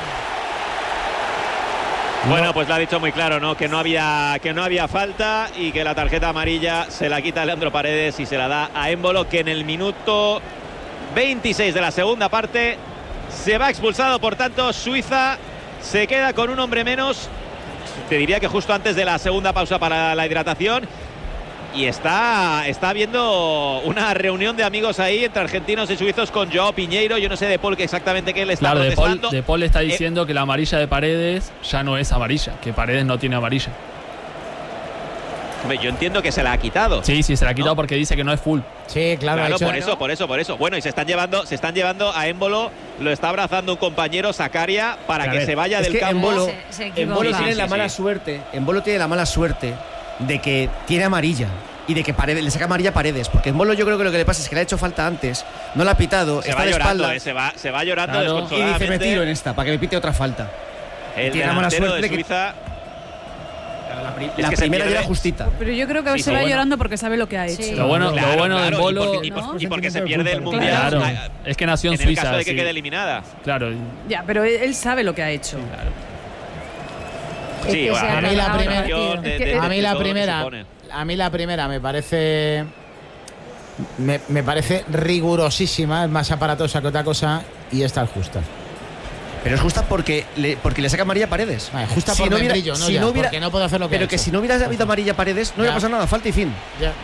Bueno, pues lo ha dicho muy claro, ¿no? Que no había, que no había falta y que la tarjeta amarilla se la quita Leandro Paredes y se la da a Embolo, que en el minuto veintiséis de la segunda parte se va expulsado. Por tanto, Suiza se queda con un hombre menos. Te diría que justo antes de la segunda pausa para la hidratación. Y está, está habiendo una reunión de amigos ahí entre argentinos y suizos con Joao Piñeiro. Yo no sé de Paul que exactamente qué le está Claro, de Paul, protestando. de Paul está Eh, diciendo que la amarilla de Paredes ya no es amarilla, que Paredes no tiene amarilla. Hombre, yo entiendo que se la ha quitado. Sí, sí, se la ha quitado ¿No? porque dice que no es full. Sí, claro. ha Claro, hecho- por eso, por eso, por eso. Bueno, y se están llevando, se están llevando a Embolo, lo está abrazando un compañero, Sacaria, para A que ver, se vaya es del que campo. Embolo, Se- se equivoca. Embolo Sí, tiene sí, la sí, mala sí. suerte. Embolo tiene la mala suerte de que tiene amarilla y de que Paredes, le saca amarilla a Paredes. Porque Embolo yo creo que lo que le pasa es que le ha hecho falta antes, no la ha pitado, Se está va de llorando, espaldas eh, se va, se va llorando Claro. y dice me desconsoladamente. tiro en esta para que me pite otra falta. El tiene la mala delantero suerte de que- Suiza. La, pri- Es la que se primera pierde. era justita. Pero yo creo que Sí, se sí, va bueno. llorando porque sabe lo que ha hecho. Sí. Lo bueno, Claro, lo bueno claro, de y Embolo. porque- y por- ¿no? y porque se pierde el Claro. mundial. Claro, ah, es que nació en, En el Suiza. caso de que sí. quede eliminada. Claro, Ya, pero él, él sabe lo que ha hecho. claro. Es Sí, que bueno, se ha a mí la acabado el primera- partido. de- de- Es que- de- A mí de la todo lo que primera, supone. a mí la primera me parece me, me parece rigurosísima, es más aparatosa que otra cosa y esta es justa. Pero es justa porque le, porque le saca amarilla a Paredes. Vale, justa Si por no hubiera- membrillo, no si ya, no hubiera- porque no puedo hacer lo que Pero ha que hecho. si no hubiera habido amarilla a Paredes, no hubiera Ya. pasado nada, falta y fin. Ya.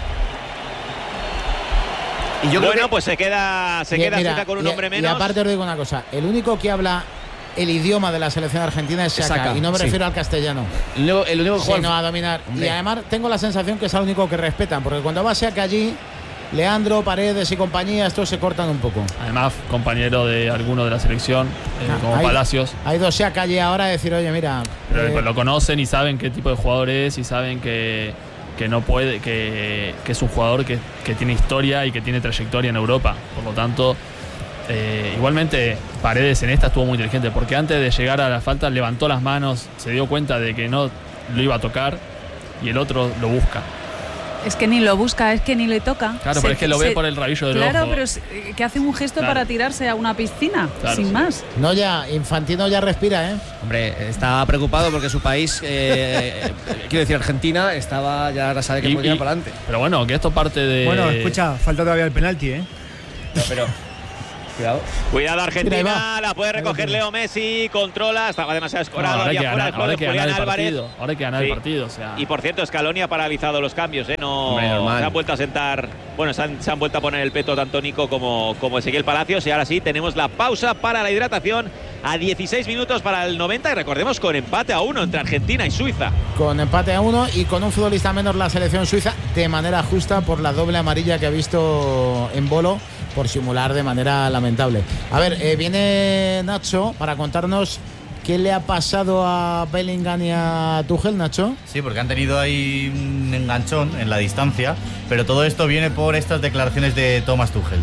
Y yo creo Bueno, que pues se queda, se Y- queda mira, Suiza con un y- hombre Y menos. aparte os digo una cosa, el único que habla el idioma de la selección argentina es Saka, Saka, y no me sí. refiero al castellano, el único, el único que juega al- sino a dominar. Hombre. Y además tengo la sensación que es el único que respetan, porque cuando va Saka allí, Leandro, Paredes y compañía, estos se cortan un poco. Además, compañero de alguno de la selección, eh, Ah, como hay- Palacios. Hay dos Saka allí ahora a decir, oye, mira, Pero eh, lo conocen y saben qué tipo de jugador es y saben que, que no puede, que, que es un jugador que, que tiene historia y que tiene trayectoria en Europa. Por lo tanto, eh, igualmente Paredes en esta estuvo muy inteligente porque antes de llegar a la falta levantó las manos, se dio cuenta de que no lo iba a tocar y el otro lo busca. Es que ni lo busca, es que ni le toca. Claro, se, pero es que lo ve se, por el rabillo del claro, ojo. Claro, pero que hace un gesto claro. para tirarse a una piscina, claro, sin sí. más. No, ya, Infantino ya respira, ¿eh? Hombre, está preocupado porque su país, eh, quiero decir, Argentina, estaba ya ahora sabe que y, podía ir para adelante. Pero bueno, que esto parte de. Bueno, escucha, falta todavía el penalti, ¿eh? No, pero. Cuidado. Cuidado Argentina, la puede recoger Leo Messi, controla, estaba demasiado escorado, no, había fuera ganar, el juego de Julián el Álvarez. Partido, ahora hay que ganar sí. el partido. O sea. Y por cierto, Scaloni ha paralizado los cambios, ¿eh? No, Hombre, se han vuelto a sentar, bueno, se han, se han vuelto a poner el peto tanto Nico como, como Ezequiel Palacios. Y ahora sí, tenemos la pausa para la hidratación a dieciséis minutos para el noventa. Y recordemos, con empate a uno entre Argentina y Suiza. Con empate a uno y con un futbolista menos la selección suiza de manera justa por la doble amarilla que ha visto en Bolo, por simular de manera lamentable. A ver, eh, viene Nacho para contarnos qué le ha pasado a Bellingham y a Tuchel, Nacho. Sí, porque han tenido ahí un enganchón en la distancia, pero todo esto viene por estas declaraciones de Thomas Tuchel.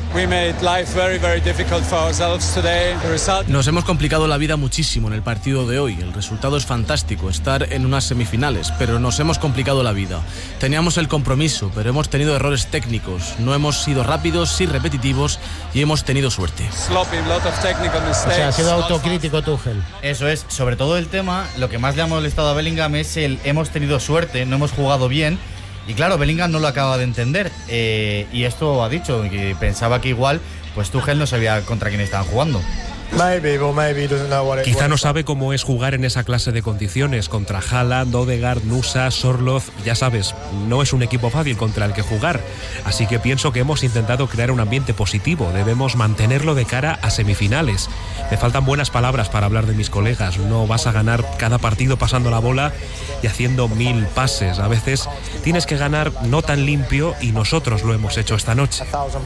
Nos hemos complicado la vida muchísimo en el partido de hoy. El resultado es fantástico, estar en unas semifinales, pero nos hemos complicado la vida. Teníamos el compromiso, pero hemos tenido errores técnicos. No hemos sido rápidos, sí repetitivos y hemos tenido suerte. O sea, ha sido autocrítico Tuchel. Eso es, sobre todo el tema, lo que más le ha molestado a Bellingham es el hemos tenido suerte, no hemos jugado bien. Y claro, Bellingham no lo acaba de entender, eh, y esto ha dicho, que pensaba que igual pues Tuchel no sabía contra quién estaban jugando. Quizá no sabe cómo es jugar en esa clase de condiciones contra Haaland, Odegaard, Nusa, Sorloth. Ya sabes, no es un equipo fácil contra el que jugar. Así que pienso que hemos intentado crear un ambiente positivo. Debemos mantenerlo de cara a semifinales. Me faltan buenas palabras para hablar de mis colegas. No vas a ganar cada partido pasando la bola y haciendo mil pases. A veces tienes que ganar no tan limpio y nosotros lo hemos hecho esta noche.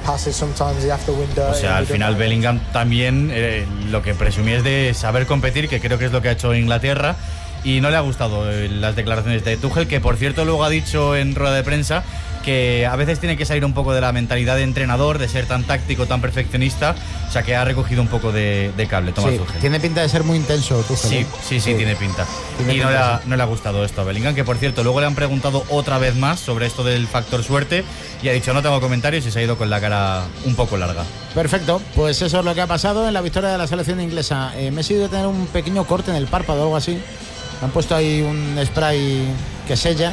O sea, al final Bellingham también eh, lo que presumía es de saber competir, que creo que es lo que ha hecho Inglaterra, y no le ha gustado eh, las declaraciones de Tuchel, que por cierto luego ha dicho en rueda de prensa que a veces tiene que salir un poco de la mentalidad de entrenador, de ser tan táctico, tan perfeccionista. O sea, que ha recogido un poco de, de cable Thomas sí, Tuchel. Tiene pinta de ser muy intenso Tuchel. Sí, sí, sí, sí, tiene pinta. Tiene y pinta, no, le ha, sí. no le ha gustado esto a Bellingham, que por cierto luego le han preguntado otra vez más sobre esto del factor suerte y ha dicho no tengo comentarios y se ha ido con la cara un poco larga. Perfecto, pues eso es lo que ha pasado en la victoria de la selección inglesa. Eh, Messi debe tener un pequeño corte en el párpado o algo así. Han puesto ahí un spray que sella.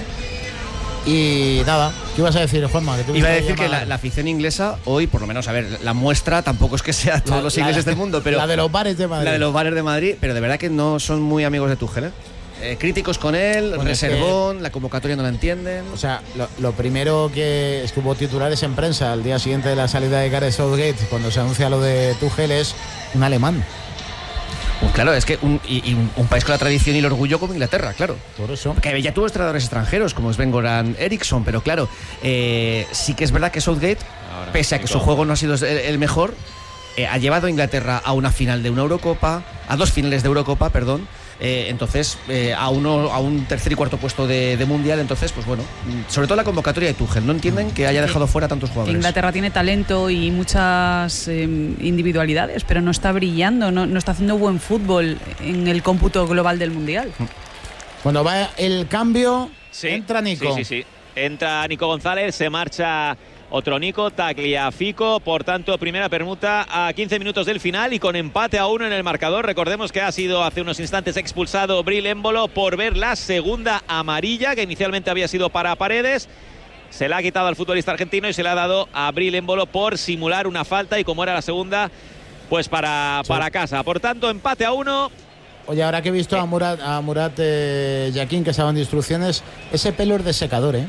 Y nada, ¿qué ibas a decir, Juanma? Que Iba a decir que la, la afición inglesa hoy, por lo menos, a ver, la muestra tampoco es que sea todos la, los ingleses la, del mundo, pero la de los bares de Madrid. La de los bares de Madrid, pero de verdad que no son muy amigos de Tuchel, ¿eh? Eh, críticos con él, bueno, reservón, es que, la convocatoria no la entienden. O sea, lo, lo primero que es que hubo titulares en prensa al día siguiente de la salida de Gareth Southgate, cuando se anuncia lo de Tuchel, es un alemán. Pues claro, es que un, y, y un, un país con la tradición y el orgullo como Inglaterra, claro. Por eso. Que ya tuvo entrenadores extranjeros como Sven-Goran Eriksson, pero claro, eh, sí que es verdad que Southgate, ahora, pese a que su juego no ha sido el, el mejor, eh, ha llevado a Inglaterra a una final de una Eurocopa, a dos finales de Eurocopa, perdón. Eh, entonces, eh, a uno a un tercer y cuarto puesto de, de mundial. Entonces, pues bueno, sobre todo la convocatoria de Tuchel. No entienden que haya dejado fuera tantos jugadores. Inglaterra tiene talento y muchas eh, individualidades, pero no está brillando, no, no está haciendo buen fútbol en el cómputo global del mundial. Cuando va el cambio, sí, entra Nico. Sí, sí, sí. Entra Nico González, se marcha otro Nico, Tagliafico. Por tanto, primera permuta a quince minutos del final y con empate a uno en el marcador. Recordemos que ha sido hace unos instantes expulsado Bril Embolo por ver la segunda amarilla, que inicialmente había sido para Paredes. Se la ha quitado al futbolista argentino y se la ha dado a Bril Embolo por simular una falta, y como era la segunda, pues para, sí. para casa. Por tanto, empate a uno. Oye, ahora que he visto a Murat, a Murat eh, Yakin, que saben de instrucciones, ese pelo es de secador, ¿eh?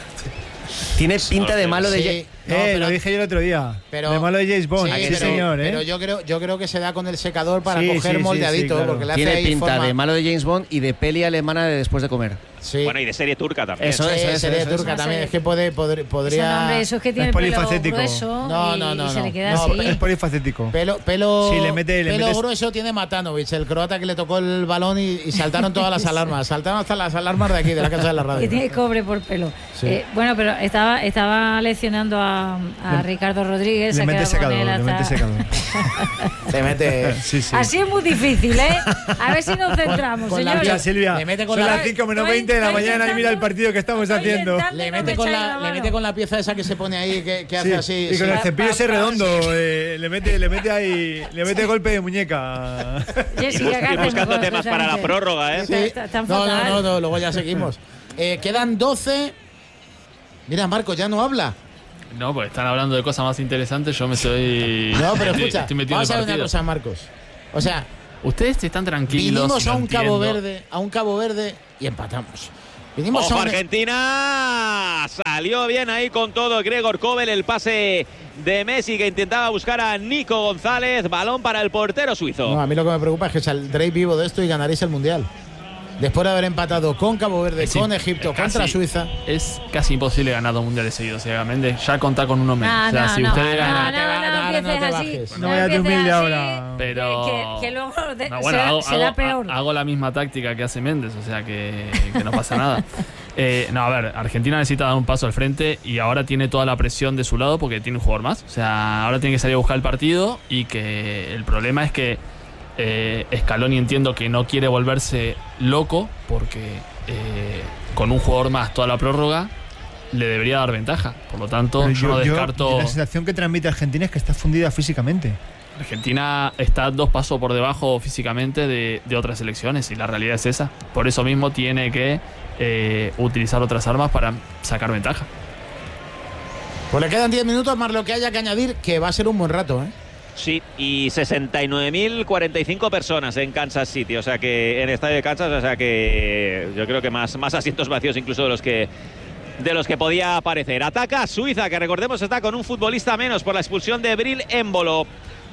Tiene pinta de malo de... Sí, no, eh, pero, lo dije yo el otro día. Pero, de malo de James Bond. Sí, sí pero, señor, ¿eh? Pero yo creo, yo creo que se da con el secador para sí, coger sí, moldeadito. Sí, sí, claro. Porque le Tiene hace pinta forma... de malo de James Bond y de peli alemana de después de comer. Sí. Bueno, y de serie turca también. Eso, sí, eso, eso, serie eso, turca eso, también. eso. Es que puede, poder, podría... Eso, hombre, eso es que tiene es el pelo polifacético. grueso no, y, no, no, y se no. le queda no, así. Es polifacético. Pelo, pelo, sí, le mete, le pelo metes... grueso tiene Matanovic, el croata que le tocó el balón y, y saltaron todas las alarmas. Saltaron hasta las alarmas de aquí, de la casa de la radio. Que tiene cobre por pelo. Sí. Eh, bueno, pero estaba, estaba leccionando a a, a Le- Ricardo Rodríguez. Le se ha mete quedado con secador, él le mete hasta- secador. Se mete. Sí, sí. Así es muy difícil, ¿eh? A ver si nos centramos, con la- señores. Mira, Silvia, Le mete con son la- las cinco menos Estoy- veinte de la estoy mañana y mira el intentando- partido que estamos estoy haciendo. intentando Le no mete, me con echáis la, la le mano. mete con la pieza esa que se pone ahí, que, que hace Sí, así. y con sí. el cepillo ese Pa, pa, pa. redondo, eh, le mete, le mete ahí, le mete golpe de muñeca. Jessica, ¿qué Y buscando hacemos, temas para la José? prórroga, ¿eh? Sí. Está- está No, no, fatal. no, no, luego ya seguimos. Eh, quedan doce. Mira, Marco, ya no habla. No, pues están hablando de cosas más interesantes. Yo me estoy. No, pero estoy- escucha, estoy metido vamos a en ver el una partido. cosa, Marcos. O sea, Ustedes están tranquilos. vinimos y a lo un Cabo entiendo. Verde, a un Cabo Verde y empatamos. Vinimos Ojo a un... Argentina, salió bien ahí con todo Gregor Kobel, el pase de Messi que intentaba buscar a Nico González, balón para el portero suizo. No, a mí lo que me preocupa es que saldréis vivo de esto y ganaréis el Mundial. Después de haber empatado con Cabo Verde, Sí, con Egipto, es contra casi- Suiza. Es casi imposible ganar dos mundiales seguidos, ciegamente. Ya contar con uno menos. No, o sea, no, si no, ustedes no, ganan. no, no, Ahora no empieces te así. bajes. No vayas de empieces humilde así, ahora. Pero. Que, que luego de- No, bueno, será, hago, será hago- peor. ha- hago la misma táctica que hace Méndez, o sea que, que no pasa nada. Eh, no, a ver, Argentina necesita dar un paso al frente y ahora tiene toda la presión de su lado porque tiene un jugador más. O sea, ahora tiene que salir a buscar el partido y que el problema es que eh, Scaloni entiendo que no quiere volverse loco porque eh, con un jugador más toda la prórroga le debería dar ventaja. Por lo tanto, Pero yo, no yo- descarto... la sensación que transmite Argentina es que está fundida físicamente. Argentina está dos pasos por debajo físicamente de, de otras selecciones y la realidad es esa. Por eso mismo tiene que eh, utilizar otras armas para sacar ventaja. Pues le quedan diez minutos más lo que haya que añadir, que va a ser un buen rato, ¿eh? Sí, y sesenta y nueve mil cuarenta y cinco personas en Kansas City, o sea que en el estadio de Kansas, o sea que yo creo que más, más asientos vacíos incluso de los que de los que podía aparecer. Ataca Suiza, que recordemos está con un futbolista menos por la expulsión de Bril Embolo.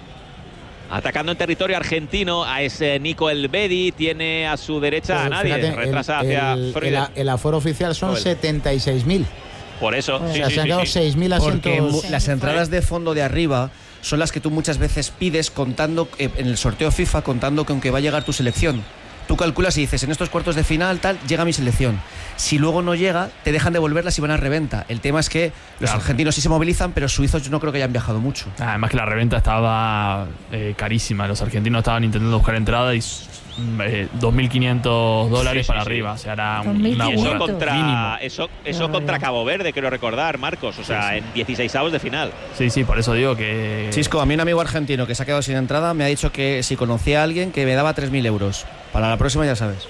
Atacando en territorio argentino a ese Nico Elvedi, tiene a su derecha a Pues nadie, fíjate, retrasa el, hacia el- Freuden. el- el aforo oficial son Joder. setenta y seis mil. Por eso, O sí, sea, sí, se han sí, quedado sí. seis mil Porque asientos. mu- las entradas de fondo de arriba son las que tú muchas veces pides contando eh, en el sorteo FIFA, contando que aunque va a llegar tu selección. Tú calculas y dices, en estos cuartos de final tal, llega mi selección. Si luego no llega, te dejan devolverlas y van a reventa. El tema es que los Claro. argentinos sí se movilizan, pero suizos yo no creo que hayan viajado mucho. Además que la reventa estaba eh, carísima. Los argentinos estaban intentando buscar entrada y eh, dos mil quinientos dólares Sí, sí, para sí. arriba. O sea, era dos mil una Y eso burrada. contra, Mínimo. eso, eso Qué contra barbaridad. Cabo Verde, quiero recordar, Marcos. O sea, en dieciseisavos de final. Sí, sí, por eso digo que... Chisco, a mí un amigo argentino que se ha quedado sin entrada me ha dicho que si conocía a alguien que me daba tres mil euros. Para la próxima ya sabes.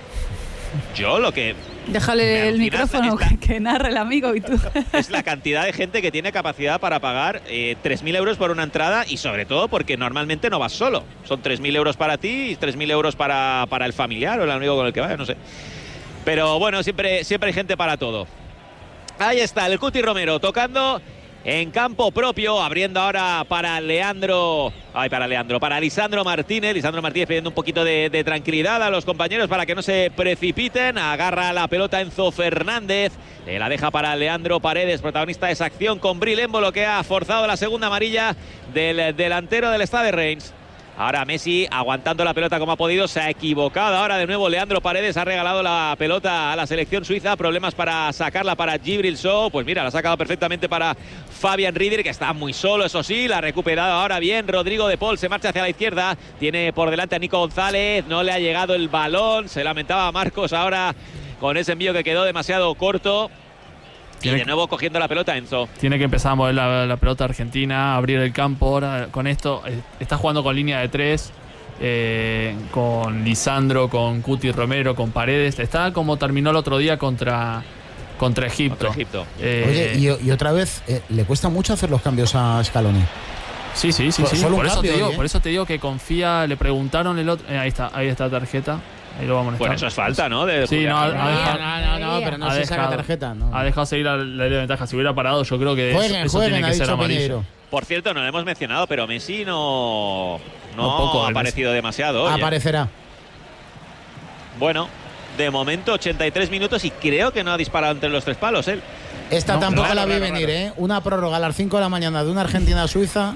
Yo lo que Déjale Me el alucina micrófono esta- que, que narre el amigo y tú. es la cantidad de gente que tiene capacidad para pagar eh, tres mil euros por una entrada y sobre todo porque normalmente no vas solo. Son tres mil euros para ti y tres mil euros para, para el familiar o el amigo con el que vaya, no sé. Pero bueno, siempre, siempre hay gente para todo. Ahí está el Cuti Romero tocando en campo propio, abriendo ahora para Leandro, ay, para Leandro, para Lisandro Martínez. Lisandro Martínez pidiendo un poquito de, de tranquilidad a los compañeros para que no se precipiten. Agarra la pelota Enzo Fernández, le la deja para Leandro Paredes, protagonista de esa acción con Bril Embolo, que ha forzado la segunda amarilla del delantero del Stade Reims. Ahora Messi aguantando la pelota como ha podido, se ha equivocado. Ahora de nuevo Leandro Paredes ha regalado la pelota a la selección suiza. Problemas para sacarla para Djibril Sow. Pues mira, la ha sacado perfectamente para Fabian Rieder, que está muy solo, eso sí. La ha recuperado ahora bien Rodrigo de Paul. Se marcha hacia la izquierda. Tiene por delante a Nico González. No le ha llegado el balón. Se lamentaba Marcos ahora con ese envío que quedó demasiado corto. Y Tiene de nuevo cogiendo la pelota Enzo. Tiene que empezar a mover la, la pelota argentina, abrir el campo ahora con esto. eh, Está jugando con línea de tres, eh, con Lisandro, con Cuti Romero, con Paredes. Está como terminó el otro día contra, contra Egipto. Contra Egipto. Eh, Oye, y, y otra vez, eh, le cuesta mucho hacer los cambios a Scaloni. Sí, sí, sí, Solo sí. un Por eso, cambio te digo, hoy, ¿eh? por eso te digo que confía. Le preguntaron el otro. eh, ahí está, ahí está la tarjeta. Ahí lo vamos a Bueno, molestar. eso es falta, ¿no? De Sí, Julián no, ha, Álvarez. ha dejado, No, no, no, pero no ha se saca dejado- tarjeta. No. ha dejado seguir la, la ley de ventaja. Si hubiera parado, yo creo que Jueguen, eso, eso jueguen, tiene ha que ser dicho amarillo. Piñeiro. Por cierto, no lo hemos mencionado, pero Messi no, no, No, poco, ha el aparecido demasiado. hoy, ¿eh? Aparecerá. Bueno, de momento ochenta y tres minutos y creo que no ha disparado entre los tres palos él. Esta No, tampoco raro, la vi raro, venir, raro. ¿eh? Una prórroga a las cinco de la mañana de una Argentina-Suiza.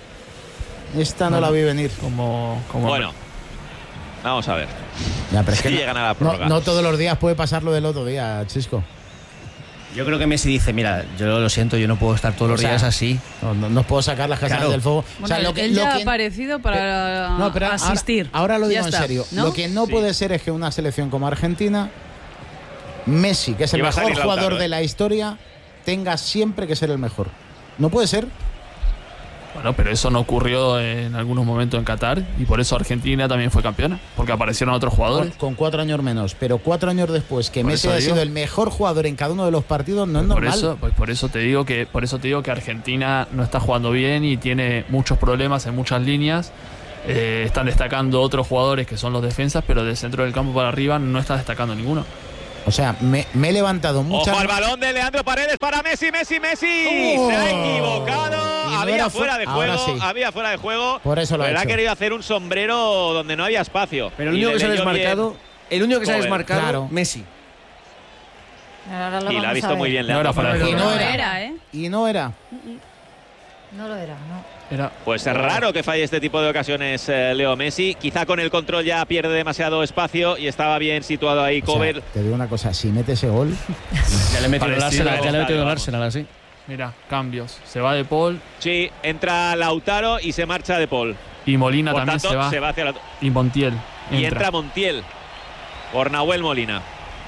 Esta no la vi venir. Como, como Bueno, vamos a ver Ya, pero es si que llegan a la no, prórroga. no todos los días puede pasar lo del otro día, Chisco. Yo creo que Messi dice, mira, yo lo siento, yo no puedo estar todos los O sea, días así. No, no, no puedo sacar las castañas Claro. del fuego. Bueno, o sea, lo que, él lo ya que- ha aparecido para No, pero ahora- asistir. Ahora, lo Ya digo en está, serio. ¿no? Lo que no Sí. puede ser es que una selección como Argentina, Messi, que es el Iba a mejor salir Lautaro, jugador ¿eh? de la historia, tenga siempre que ser el mejor. No puede ser. Bueno, pero eso no ocurrió en algunos momentos en Qatar y por eso Argentina también fue campeona, porque aparecieron otros Con, jugadores. con cuatro años menos. Pero cuatro años después, que Por Messi eso haya digo. sido el mejor jugador en cada uno de los partidos, no es Por normal. eso, pues por eso te digo que por eso te digo que Argentina no está jugando bien y tiene muchos problemas en muchas líneas. Eh, están destacando otros jugadores que son los defensas, pero del centro del campo para arriba no está destacando ninguno. O sea, me, me he levantado muchas. Ojo al balón de Leandro Paredes para Messi, Messi, Messi. Oh. Se ha equivocado. Y no Había era fu- fuera de ahora juego. sí. Había fuera de juego. Por eso lo ha pero ha hecho. querido hacer un sombrero donde no había espacio. Pero el Y único le que se ha leyó desmarcado, bien. el único que se ha Joder. desmarcado, Claro. Messi. Ahora lo Y la ha vamos a visto ver. muy bien No era Leandro fuera de Paredes. Y juego. no No era. era, ¿eh? Y no era. No lo era, no. Era Pues es raro que falle este tipo de ocasiones eh, Leo Messi. Quizá con el control ya pierde demasiado espacio y estaba bien situado ahí O sea, Cover. te digo una cosa, si mete ese gol, Ya le he metido el Parecido Arsenal, ya le he metido el vamos. Arsenal así. Mira, cambios. Se va De Paul Sí, entra Lautaro y se marcha De Paul. y Molina Por también tanto, se va. se va hacia la... Y Montiel. Y entra Montiel por Nahuel Molina.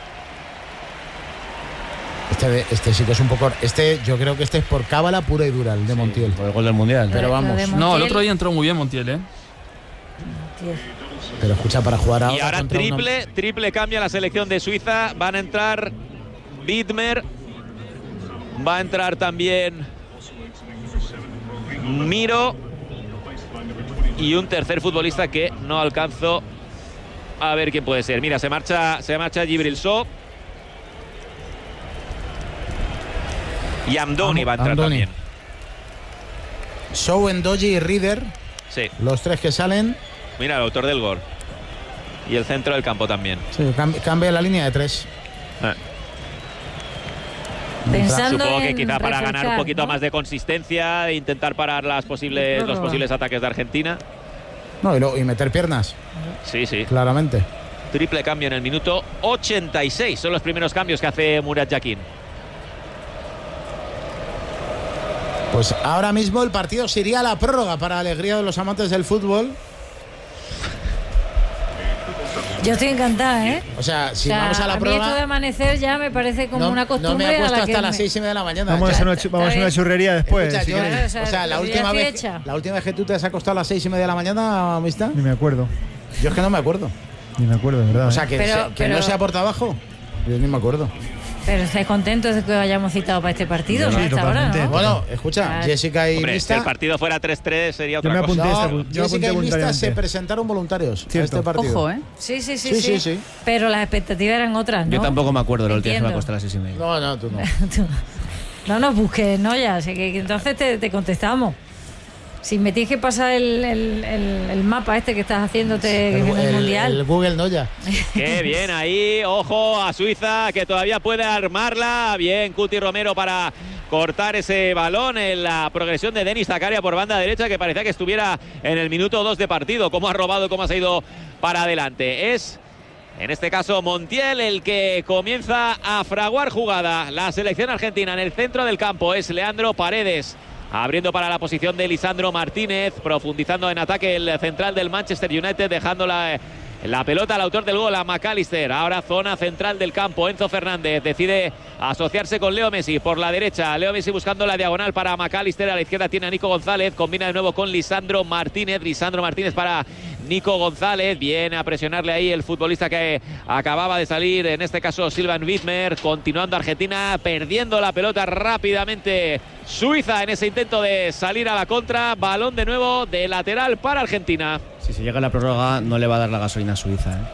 este, este sí que es un poco. Este, yo creo que este es por cábala pura y dura, el de Montiel. Por el gol del Mundial. Pero Lo de- vamos. lo de No, el Montiel- otro día entró muy bien Montiel, ¿eh? Tío. Pero escucha, para jugar ahora. Y ahora contra una- triple, triple cambia la selección de Suiza. Van a entrar Widmer. Va a entrar también Miro. Y un tercer futbolista que no alcanzo a ver quién puede ser. Mira, se marcha, se marcha Djibril Sow. Y Amdoni Am- va a entrar Amdoni. también. Show, Endoji y Reader, Sí, los tres que salen. mira el autor del gol. Y el centro del campo también. Sí, cam- cambia la línea de tres. Eh. Pensando Supongo que en quizá para ganar un refrescar, poquito ¿no? más de consistencia e intentar parar las posibles, los posibles ataques de Argentina. No, y, lo- y meter piernas, Sí, sí. claramente. Triple cambio en el minuto ochenta y seis. Son los primeros cambios que hace Murat Yakin. Pues ahora mismo el partido se iría a la prórroga para alegría de los amantes del fútbol. Yo estoy encantada, ¿eh? O sea, si O sea, vamos a la mí esto de prórroga. amanecer ya me parece como No, una no costumbre me a acuesto la que hasta las me- seis y media de la mañana. Vamos a Ya. hacer una, chu- vamos a hacer una churrería después. Escucha, si yo- queréis. o sea, o sea, la ya última, estoy vez, hecha. la última vez que tú te has acostado a las seis y media de la mañana, amistad, Ni me acuerdo. yo es que no me acuerdo. Ni me acuerdo, de verdad. O sea, ¿eh? que, Pero- se- que pero- no sea por trabajo. Yo ni me acuerdo. Pero estáis contentos de que os hayamos citado para este partido, Sí, ¿no? A esta hora, totalmente. ¿no? Bueno, escucha, Claro. Jessica y Hombre, si Mista. el partido fuera tres tres sería Yo otra me cosa. apunté esta- No, yo Jessica apunté y Mista voluntariamente. se presentaron voluntarios a Cierto. este partido. Ojo, ¿eh? Sí, sí, sí, Sí, sí, sí, sí. Pero las expectativas eran otras, ¿no? Yo tampoco me acuerdo de la última vez que me Entiendo. acosté a las seis y media. No, no, tú no. Tú- No nos busques, ¿no? Ya, así que que entonces te, te contestamos. Si me tienes que pasar el, el- el- el mapa este que estás haciéndote El, en el, el- Mundial. el Google Noya. Qué bien ahí, ojo a Suiza que todavía puede armarla. Bien, Cuti Romero para cortar ese balón en la progresión de Denis Zakaria por banda derecha, que parecía que estuviera en el minuto dos de partido. Cómo ha robado, cómo ha ido para adelante. Es, en este caso, Montiel el que comienza a fraguar jugada. La selección argentina en el centro del campo es Leandro Paredes. Abriendo para la posición de Lisandro Martínez, profundizando en ataque el central del Manchester United, dejando la, la pelota al autor del gol, a McAllister. Ahora zona central del campo, Enzo Fernández decide asociarse con Leo Messi por la derecha. Leo Messi buscando la diagonal para McAllister, a la izquierda tiene a Nico González, combina de nuevo con Lisandro Martínez. Lisandro Martínez para Nico González, viene a presionarle ahí el futbolista que acababa de salir, en este caso Silvan Widmer, continuando Argentina, perdiendo la pelota rápidamente Suiza en ese intento de salir a la contra. Balón de nuevo de lateral para Argentina. Si se llega a la prórroga, no le va a dar la gasolina a Suiza. ¿eh?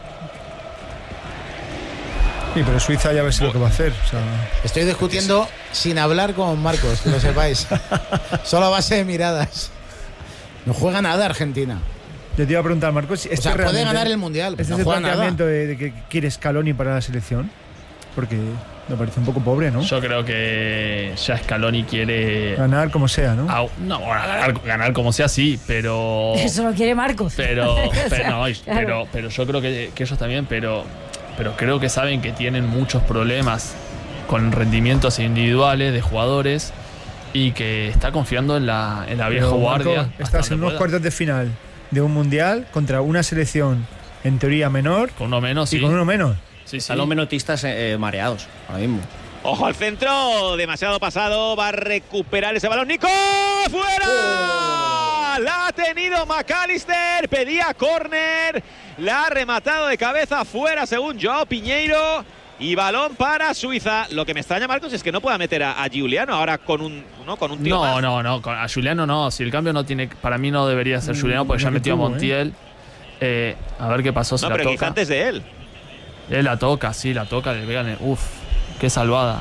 Sí, pero Suiza ya ves lo que va a hacer. O sea, Estoy discutiendo sin hablar con Marcos, que lo sepáis. Solo a base de miradas. No juega nada Argentina. yo te iba a preguntar, Marcos, si O este sea, puede realmente- ganar el Mundial, ¿Este pero es no el juega nada. planteamiento de, de que quiere Scaloni para la selección? Porque me parece un poco pobre, ¿no? Yo creo que ya Scaloni quiere Ganar como sea, ¿no? au- no, ganar, ganar como sea, sí, pero Eso lo quiere Marcos. pero O sea, pero, no, y- claro. pero pero yo creo que, que ellos también, pero pero creo que saben que tienen muchos problemas con rendimientos individuales de jugadores y que está confiando en la, en la vieja Pero, guardia. Marco, estás en unos pueda. cuartos de final de un mundial contra una selección en teoría menor. Con uno menos, y sí. con uno menos. Sí, Están los menotistas eh, mareados ahora mismo. Ojo al centro, demasiado pasado, va a recuperar ese balón. ¡Nico! ¡Fuera! ¡Oh! La ha tenido McAllister, pedía córner, la ha rematado de cabeza fuera según Joao Piñeiro. Y balón para Suiza. Lo que me extraña, Marcos, es que no pueda meter a, a Giuliano ahora con un, ¿no? con un tío No, más. no, no, con- a Giuliano no. Si el cambio no tiene, para mí no debería ser Giuliano porque Mm, ya lo que metió a tuvo, Montiel. Eh, a ver qué pasó, se No, la pero quizá toca. antes de él. Él la toca, sí, la toca, le pegan. Uf, qué salvada.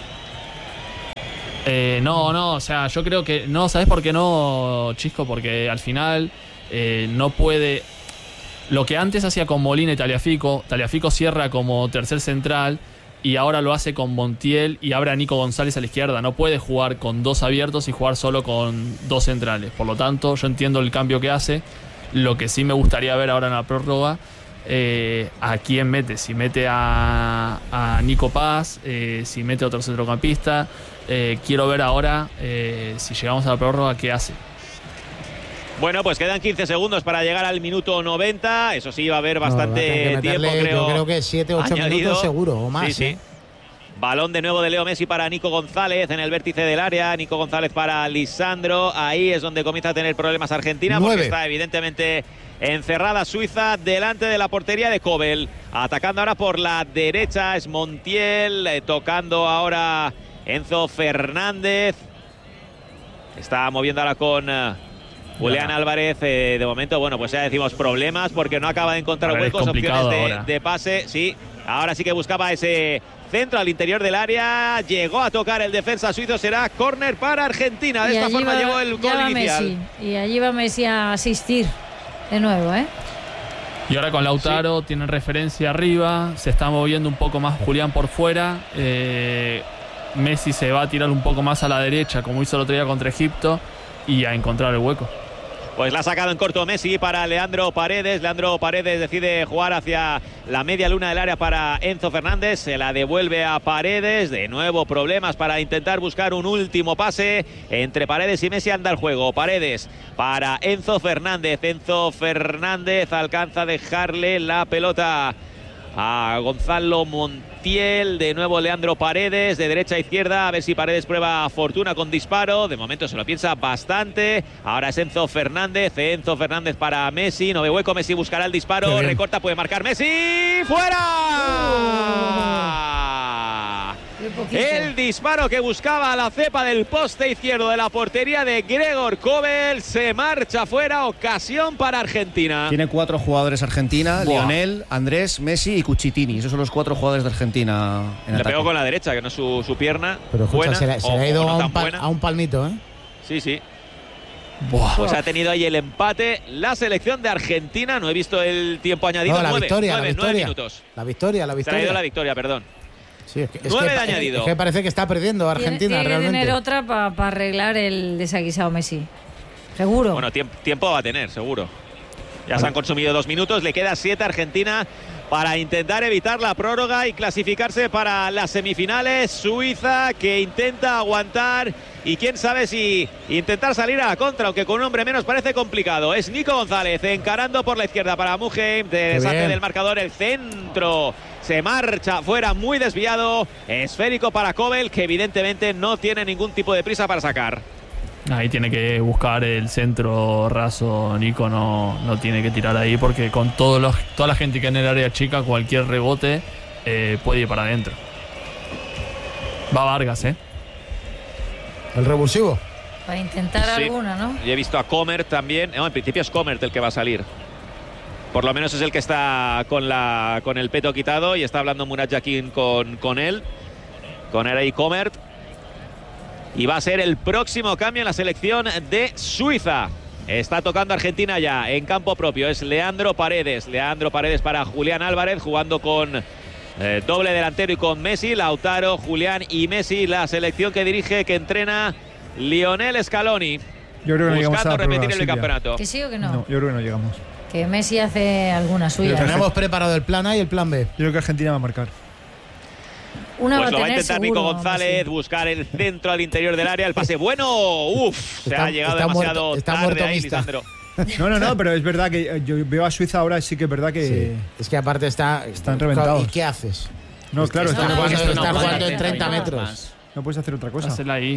Eh, no, no, o sea, yo creo que no, ¿sabes por qué no, Chisco? Porque al final eh, no puede. Lo que antes hacía con Molina y Tagliafico, Tagliafico cierra como tercer central y ahora lo hace con Montiel y abre a Nico González a la izquierda. No puede jugar con dos abiertos y jugar solo con dos centrales. Por lo tanto, yo entiendo el cambio que hace. Lo que sí me gustaría ver ahora en la prórroga, eh, a quién mete. Si mete a, a Nico Paz, eh, si mete a otro centrocampista. Eh, quiero ver ahora, eh, si llegamos a la prórroga, qué hace. Bueno, pues quedan quince segundos para llegar al minuto noventa. Eso sí, va a haber bastante No, va a tener que tiempo, meterle, creo. yo creo que siete ocho añadido. minutos seguro o más. Sí, sí. ¿eh? Balón de nuevo de Leo Messi para Nico González en el vértice del área. Nico González para Lisandro. Ahí es donde comienza a tener problemas Argentina. Nueve. Porque está evidentemente encerrada Suiza delante de la portería de Kobel. Atacando ahora por la derecha es Montiel. Eh, tocando ahora Enzo Fernández. Está moviendo ahora con eh, Julián Álvarez. Eh, de momento, bueno, pues ya decimos problemas porque no acaba de encontrar A ver, es huecos, opciones complicado de, ahora. de pase. Sí, ahora sí que buscaba ese centro al interior del área. Llegó a tocar el defensa suizo. Será córner para Argentina. De Y esta allí forma va- llegó el ya gol va inicial. Messi. Y allí va Messi a asistir de nuevo, ¿eh? Y ahora con Lautaro tienen referencia arriba, se está moviendo un poco más Julián por fuera. eh, Messi se va a tirar un poco más a la derecha, como hizo el otro día contra Egipto, y a encontrar el hueco. Pues la ha sacado en corto Messi para Leandro Paredes. Leandro Paredes decide jugar hacia la media luna del área para Enzo Fernández. Se la devuelve a Paredes. De nuevo problemas para intentar buscar un último pase. Entre Paredes y Messi anda el juego. Paredes para Enzo Fernández. Enzo Fernández alcanza a dejarle la pelota a Gonzalo Montiel. De nuevo Leandro Paredes de derecha a izquierda, a ver si Paredes prueba fortuna con disparo. De momento se lo piensa bastante. Ahora es Enzo Fernández. Enzo Fernández para Messi, no ve hueco. Messi buscará el disparo, recorta, puede marcar Messi. ¡Fuera! El disparo que buscaba la cepa del poste izquierdo de la portería de Gregor Kobel se marcha fuera. Ocasión para Argentina. Tiene cuatro jugadores Argentina: Buah. Lionel, Andrés, Messi y Cucitini. Esos son los cuatro jugadores de Argentina en Le ataque. pegó con la derecha, que no es su, su pierna. Pero escucha, buena, se le, se o- le ha ido o no a, tan un pal- buena. a un palmito, ¿eh? Sí, sí. Pues ha tenido ahí el empate la selección de Argentina. No he visto el tiempo añadido. No, la nueve, victoria, nueve, la nueve victoria. minutos. La victoria, la Se ha victoria. ido la victoria, perdón. Sí, es que, es Nueve que, de añadido. Es que parece que está perdiendo Tiene, Argentina tiene que realmente. tener otra para arreglar el desaguisado Messi. Seguro. Bueno, tiemp- tiempo va a tener, seguro. Ya se han consumido dos minutos. Le queda siete a Argentina para intentar evitar la prórroga y clasificarse para las semifinales. Suiza que intenta aguantar y quién sabe si intentar salir a la contra, aunque con un hombre menos parece complicado. Es Nico González encarando por la izquierda para Muheim. Deshace bien. del marcador el centro. Se marcha fuera muy desviado. Esférico para Kobel, que evidentemente no tiene ningún tipo de prisa para sacar. Ahí tiene que buscar el centro raso. Nico no, no tiene que tirar ahí porque con todos los, toda la gente que en el área chica, cualquier rebote eh, puede ir para adentro. Va Vargas, ¿eh? El revulsivo. Para intentar Sí. alguna, ¿no? Y he visto a Comert también. No, en principio es Comert el que va a salir. Por lo menos es el que está con, la, con el peto quitado y está hablando Murat Yakin con, con él. Con Erei Comert. Y va a ser el próximo cambio en la selección de Suiza. Está tocando Argentina ya en campo propio. Es Leandro Paredes. Leandro Paredes para Julián Álvarez, jugando con eh, doble delantero y con Messi. Lautaro, Julián y Messi. La selección que dirige, que entrena Lionel Scaloni. Yo creo que no llegamos a Buscando la repetir prórroga, el Silvia. campeonato. ¿Que sí o que no? No, yo creo que no llegamos. Que Messi hace alguna suya. Tenemos preparado el plan A y el plan B. Yo creo que Argentina va a marcar. Una pues va lo va a tener intentar seguro, Nico González, Messi. buscar el centro al interior del área, el pase bueno, uff, se Está- ha llegado está demasiado muerto- está tarde muerto ahí, Mista. Lisandro. No, no, no, pero es verdad que eh, yo veo a Suiza ahora, sí que es verdad que Sí. Es que aparte está. Están reventados. ¿Y qué haces? no, claro, Están están- jugando, están- están no, jugando en no, treinta no, metros. no puedes hacer otra cosa. Hacela ahí.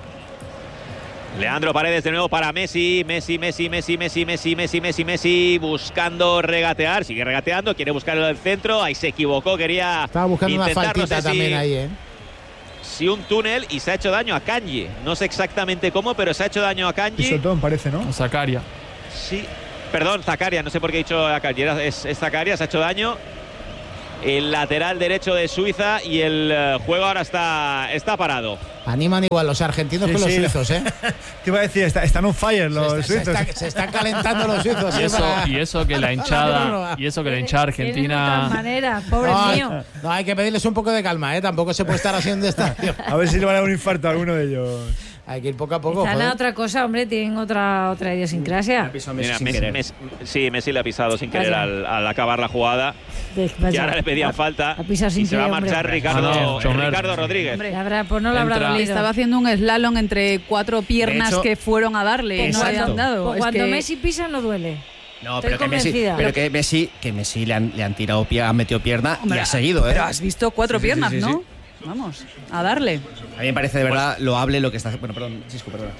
Leandro Paredes de nuevo para Messi, Messi, Messi, Messi, Messi, Messi, Messi, Messi, Messi, buscando regatear, sigue regateando, quiere buscar el centro, ahí se equivocó, quería Estaba buscando una intentar, no faltita sé si- también ahí, ¿eh? si un túnel y se ha hecho daño a Kanji. No sé exactamente cómo, pero se ha hecho daño a Kanji. Pisotón parece, ¿no? O Zakaria. Sí, perdón, Zakaria, no sé por qué he dicho a Kanji, era- es, es Zakaria, se ha hecho daño. El lateral derecho de Suiza y el eh, juego ahora está, está parado. Animan igual los argentinos Sí, que los sí. suizos, ¿eh? Te iba a decir, está- están on fire los se, suizos. está- se están calentando los suizos. Y ¿eh? eso, Para- y eso que la para hinchada, prórroga. y eso que la hinchada Tienen otras argentina. maneras, pobre No, mío. no, hay que pedirles un poco de calma, ¿eh? Tampoco se puede estar haciendo estadio. A ver si le van a dar un infarto a alguno de ellos. Hay que ir poco a poco. Están a joder. otra cosa, hombre, tienen otra otra idiosincrasia. Mira, Messi, Messi- sí, Messi le ha pisado sin querer Vaya. al, al acabar la jugada. De- Y vaya. ahora le pedían falta. a pisar sin Y se va a querer, marchar hombre. Ricardo, Ah, no, Chomer. Ricardo Rodríguez. Hombre. Le habrá- pues no le habrá Entra- dolido. Estaba haciendo un slalom entre cuatro piernas De hecho- que fueron a darle y no Exacto. habían dado. Pues Es cuando que- Messi pisa no duele. No, Estoy pero que Messi, convencida. pero que Messi, que Messi le han, le han tirado pie, han metido pierna Hombre, y ha seguido, ¿eh? Pero has visto cuatro Sí, sí, sí, piernas, sí, sí. ¿no? Vamos, a darle. A mí me parece de verdad loable lo que está haciendo. Bueno, perdón, Cisco, perdona.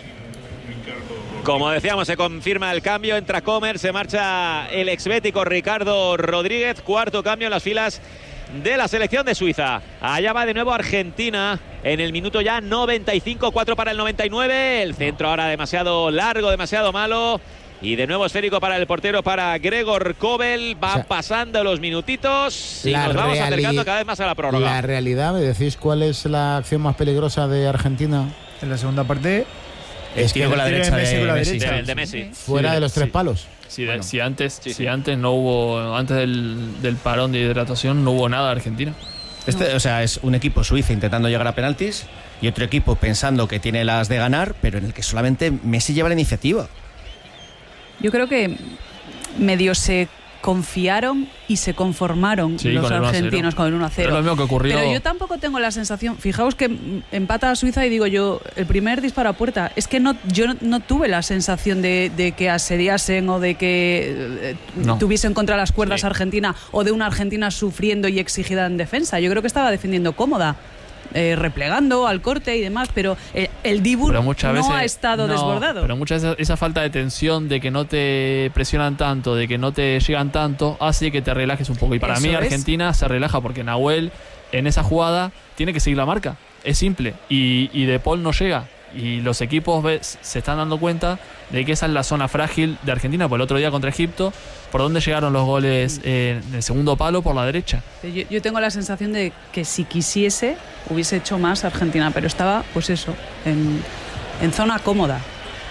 Como decíamos, se confirma el cambio, entra Comer, se marcha el exbético Ricardo Rodríguez, cuarto cambio en las filas de la selección de Suiza. Allá va de nuevo Argentina en el minuto ya noventa y cinco, cuatro para el noventa y nueve, el centro ahora demasiado largo, demasiado malo. Y de nuevo esférico para el portero, para Gregor Kobel. Van O sea, pasando los minutitos y la nos vamos reali- acercando cada vez más a la prórroga. La realidad, ¿me decís cuál es la acción más peligrosa de Argentina? En la segunda parte, Es que con la tira derecha Messi de con la Messi. derecha. De, de Messi. Fuera Sí, de los tres sí. palos. Si, de- Bueno. si antes, Sí, sí. si antes no hubo, antes del, del parón de hidratación no hubo nada de Argentina. Este, o sea, es un equipo suizo intentando llegar a penaltis y otro equipo pensando que tiene las de ganar, pero en el que solamente Messi lleva la iniciativa. Yo creo que medio se confiaron y se conformaron Sí, los con el uno a cero. argentinos con el uno a cero. Pero es lo mismo que ocurrió. Pero yo tampoco tengo la sensación, fijaos que mm, empata a Suiza y digo yo, el primer disparo a puerta, es que no, yo no, no tuve la sensación de, de que asediasen o de que eh, No. tuviesen contra las cuerdas Sí. a Argentina o de una Argentina sufriendo y exigida en defensa. Yo creo que estaba defendiendo cómoda. eh, replegando al corte y demás, pero eh, el Dibu Pero muchas no veces ha estado no, desbordado. Pero muchas veces esa falta de tensión, de que no te presionan tanto, de que no te llegan tanto, hace que te relajes un poco. Y para Eso mí es. Argentina se relaja porque Nahuel en esa jugada tiene que seguir la marca. Es simple. Y, y De Paul no llega. Y los equipos ves- se están dando cuenta de que esa es la zona frágil de Argentina. Por el otro día contra Egipto, ¿por dónde llegaron los goles eh, en el segundo palo? Por la derecha. Yo, yo tengo la sensación de que si quisiese hubiese hecho más Argentina, pero estaba, pues eso, en, en zona cómoda.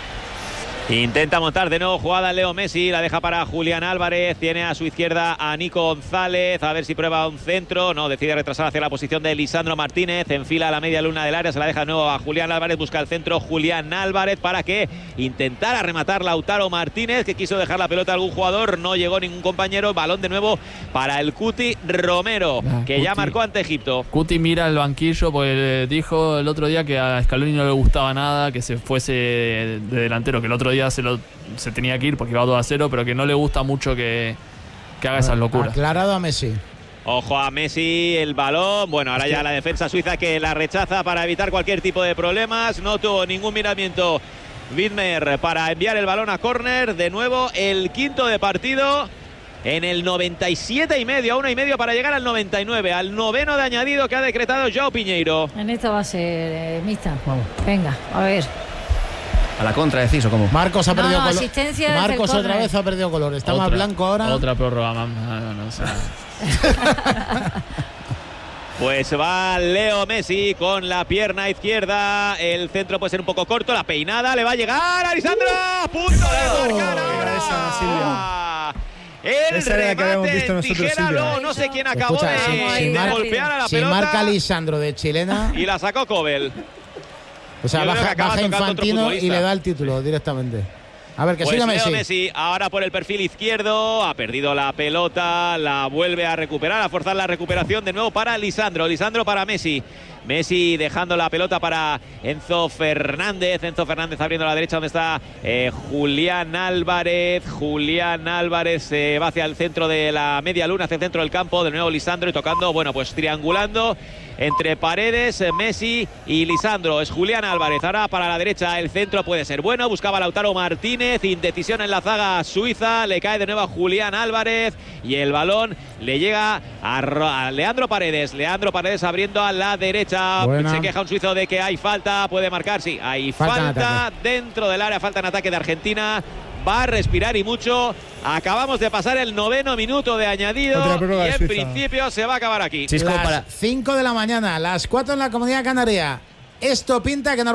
Intenta montar de nuevo jugada Leo Messi, la deja para Julián Álvarez, tiene a su izquierda a Nico González, a ver si prueba un centro, no, decide retrasar hacia la posición de Lisandro Martínez, enfila a la media luna del área, se la deja de nuevo a Julián Álvarez, busca el centro Julián Álvarez para que intentara rematar Lautaro Martínez, que quiso dejar la pelota a algún jugador, no llegó ningún compañero, balón de nuevo para el Cuti Romero, Ah, que ya Cuti. marcó ante Egipto. Cuti mira el banquillo porque dijo el otro día que a Scaloni no le gustaba nada que se fuese de delantero, que el otro día se, lo, se tenía que ir porque iba dos a cero, pero que no le gusta mucho que, que haga esas locuras. Aclarado a Messi. Ojo a Messi, el balón. Bueno, ahora ya la defensa suiza que la rechaza para evitar cualquier tipo de problemas. No tuvo ningún miramiento Widmer para enviar el balón a córner. De nuevo, el quinto de partido. En el noventa y siete y medio, a uno y medio para llegar al noventa y nueve, al noveno de añadido que ha decretado Joao Piñeiro. En esta va a ser eh, mixta. Vamos. Venga, a ver. ¿A la contra decís o cómo? Marcos ha No, perdido no, color. asistencia desde Marcos el otra córner. vez ha perdido color. Está más Otra- blanco ahora. Otra prórroga, mam. No, no, no, o sea, Pues va Leo Messi con la pierna izquierda. El centro puede ser un poco corto. La peinada le va a llegar a Lisandro. A punto de marcar Era esa, Silvia. ahora. El Esa era la que habíamos remate visto en nosotros, tijera, Silvia. no, no sé quién acabó Escucha, de, si, si de mar- golpear a la si pelota. marca Lisandro de chilena, Y la sacó Kobel. o sea, Yo creo que baja, acaba baja tocando otro Infantino y futbolista. le da el título directamente. A ver, que pues siga Leo Messi. Messi. Ahora por el perfil izquierdo. Ha perdido la pelota. La vuelve a recuperar. A forzar la recuperación de nuevo para Lisandro. Lisandro para Messi. Messi dejando la pelota para Enzo Fernández. Enzo Fernández abriendo a la derecha donde está eh, Julián Álvarez. Julián Álvarez se eh, va hacia el centro de la media luna, hacia el centro del campo. De nuevo Lisandro y tocando, bueno, pues triangulando entre Paredes, Messi y Lisandro. Es Julián Álvarez. Ahora para la derecha el centro puede ser bueno. Buscaba Lautaro Martínez. Indecisión en la zaga suiza. Le cae de nuevo a Julián Álvarez. Y el balón le llega a, a Leandro Paredes. Leandro Paredes abriendo a la derecha. Buena. Se queja un suizo de que hay falta. Puede marcar, sí. Hay falta, falta dentro del área. Falta en ataque de Argentina. Va a respirar y mucho. Acabamos de pasar el noveno minuto de añadido. Y en principio se va a acabar aquí. Las cinco de la mañana, las cuatro en la Comunidad Canaria. Esto pinta que nos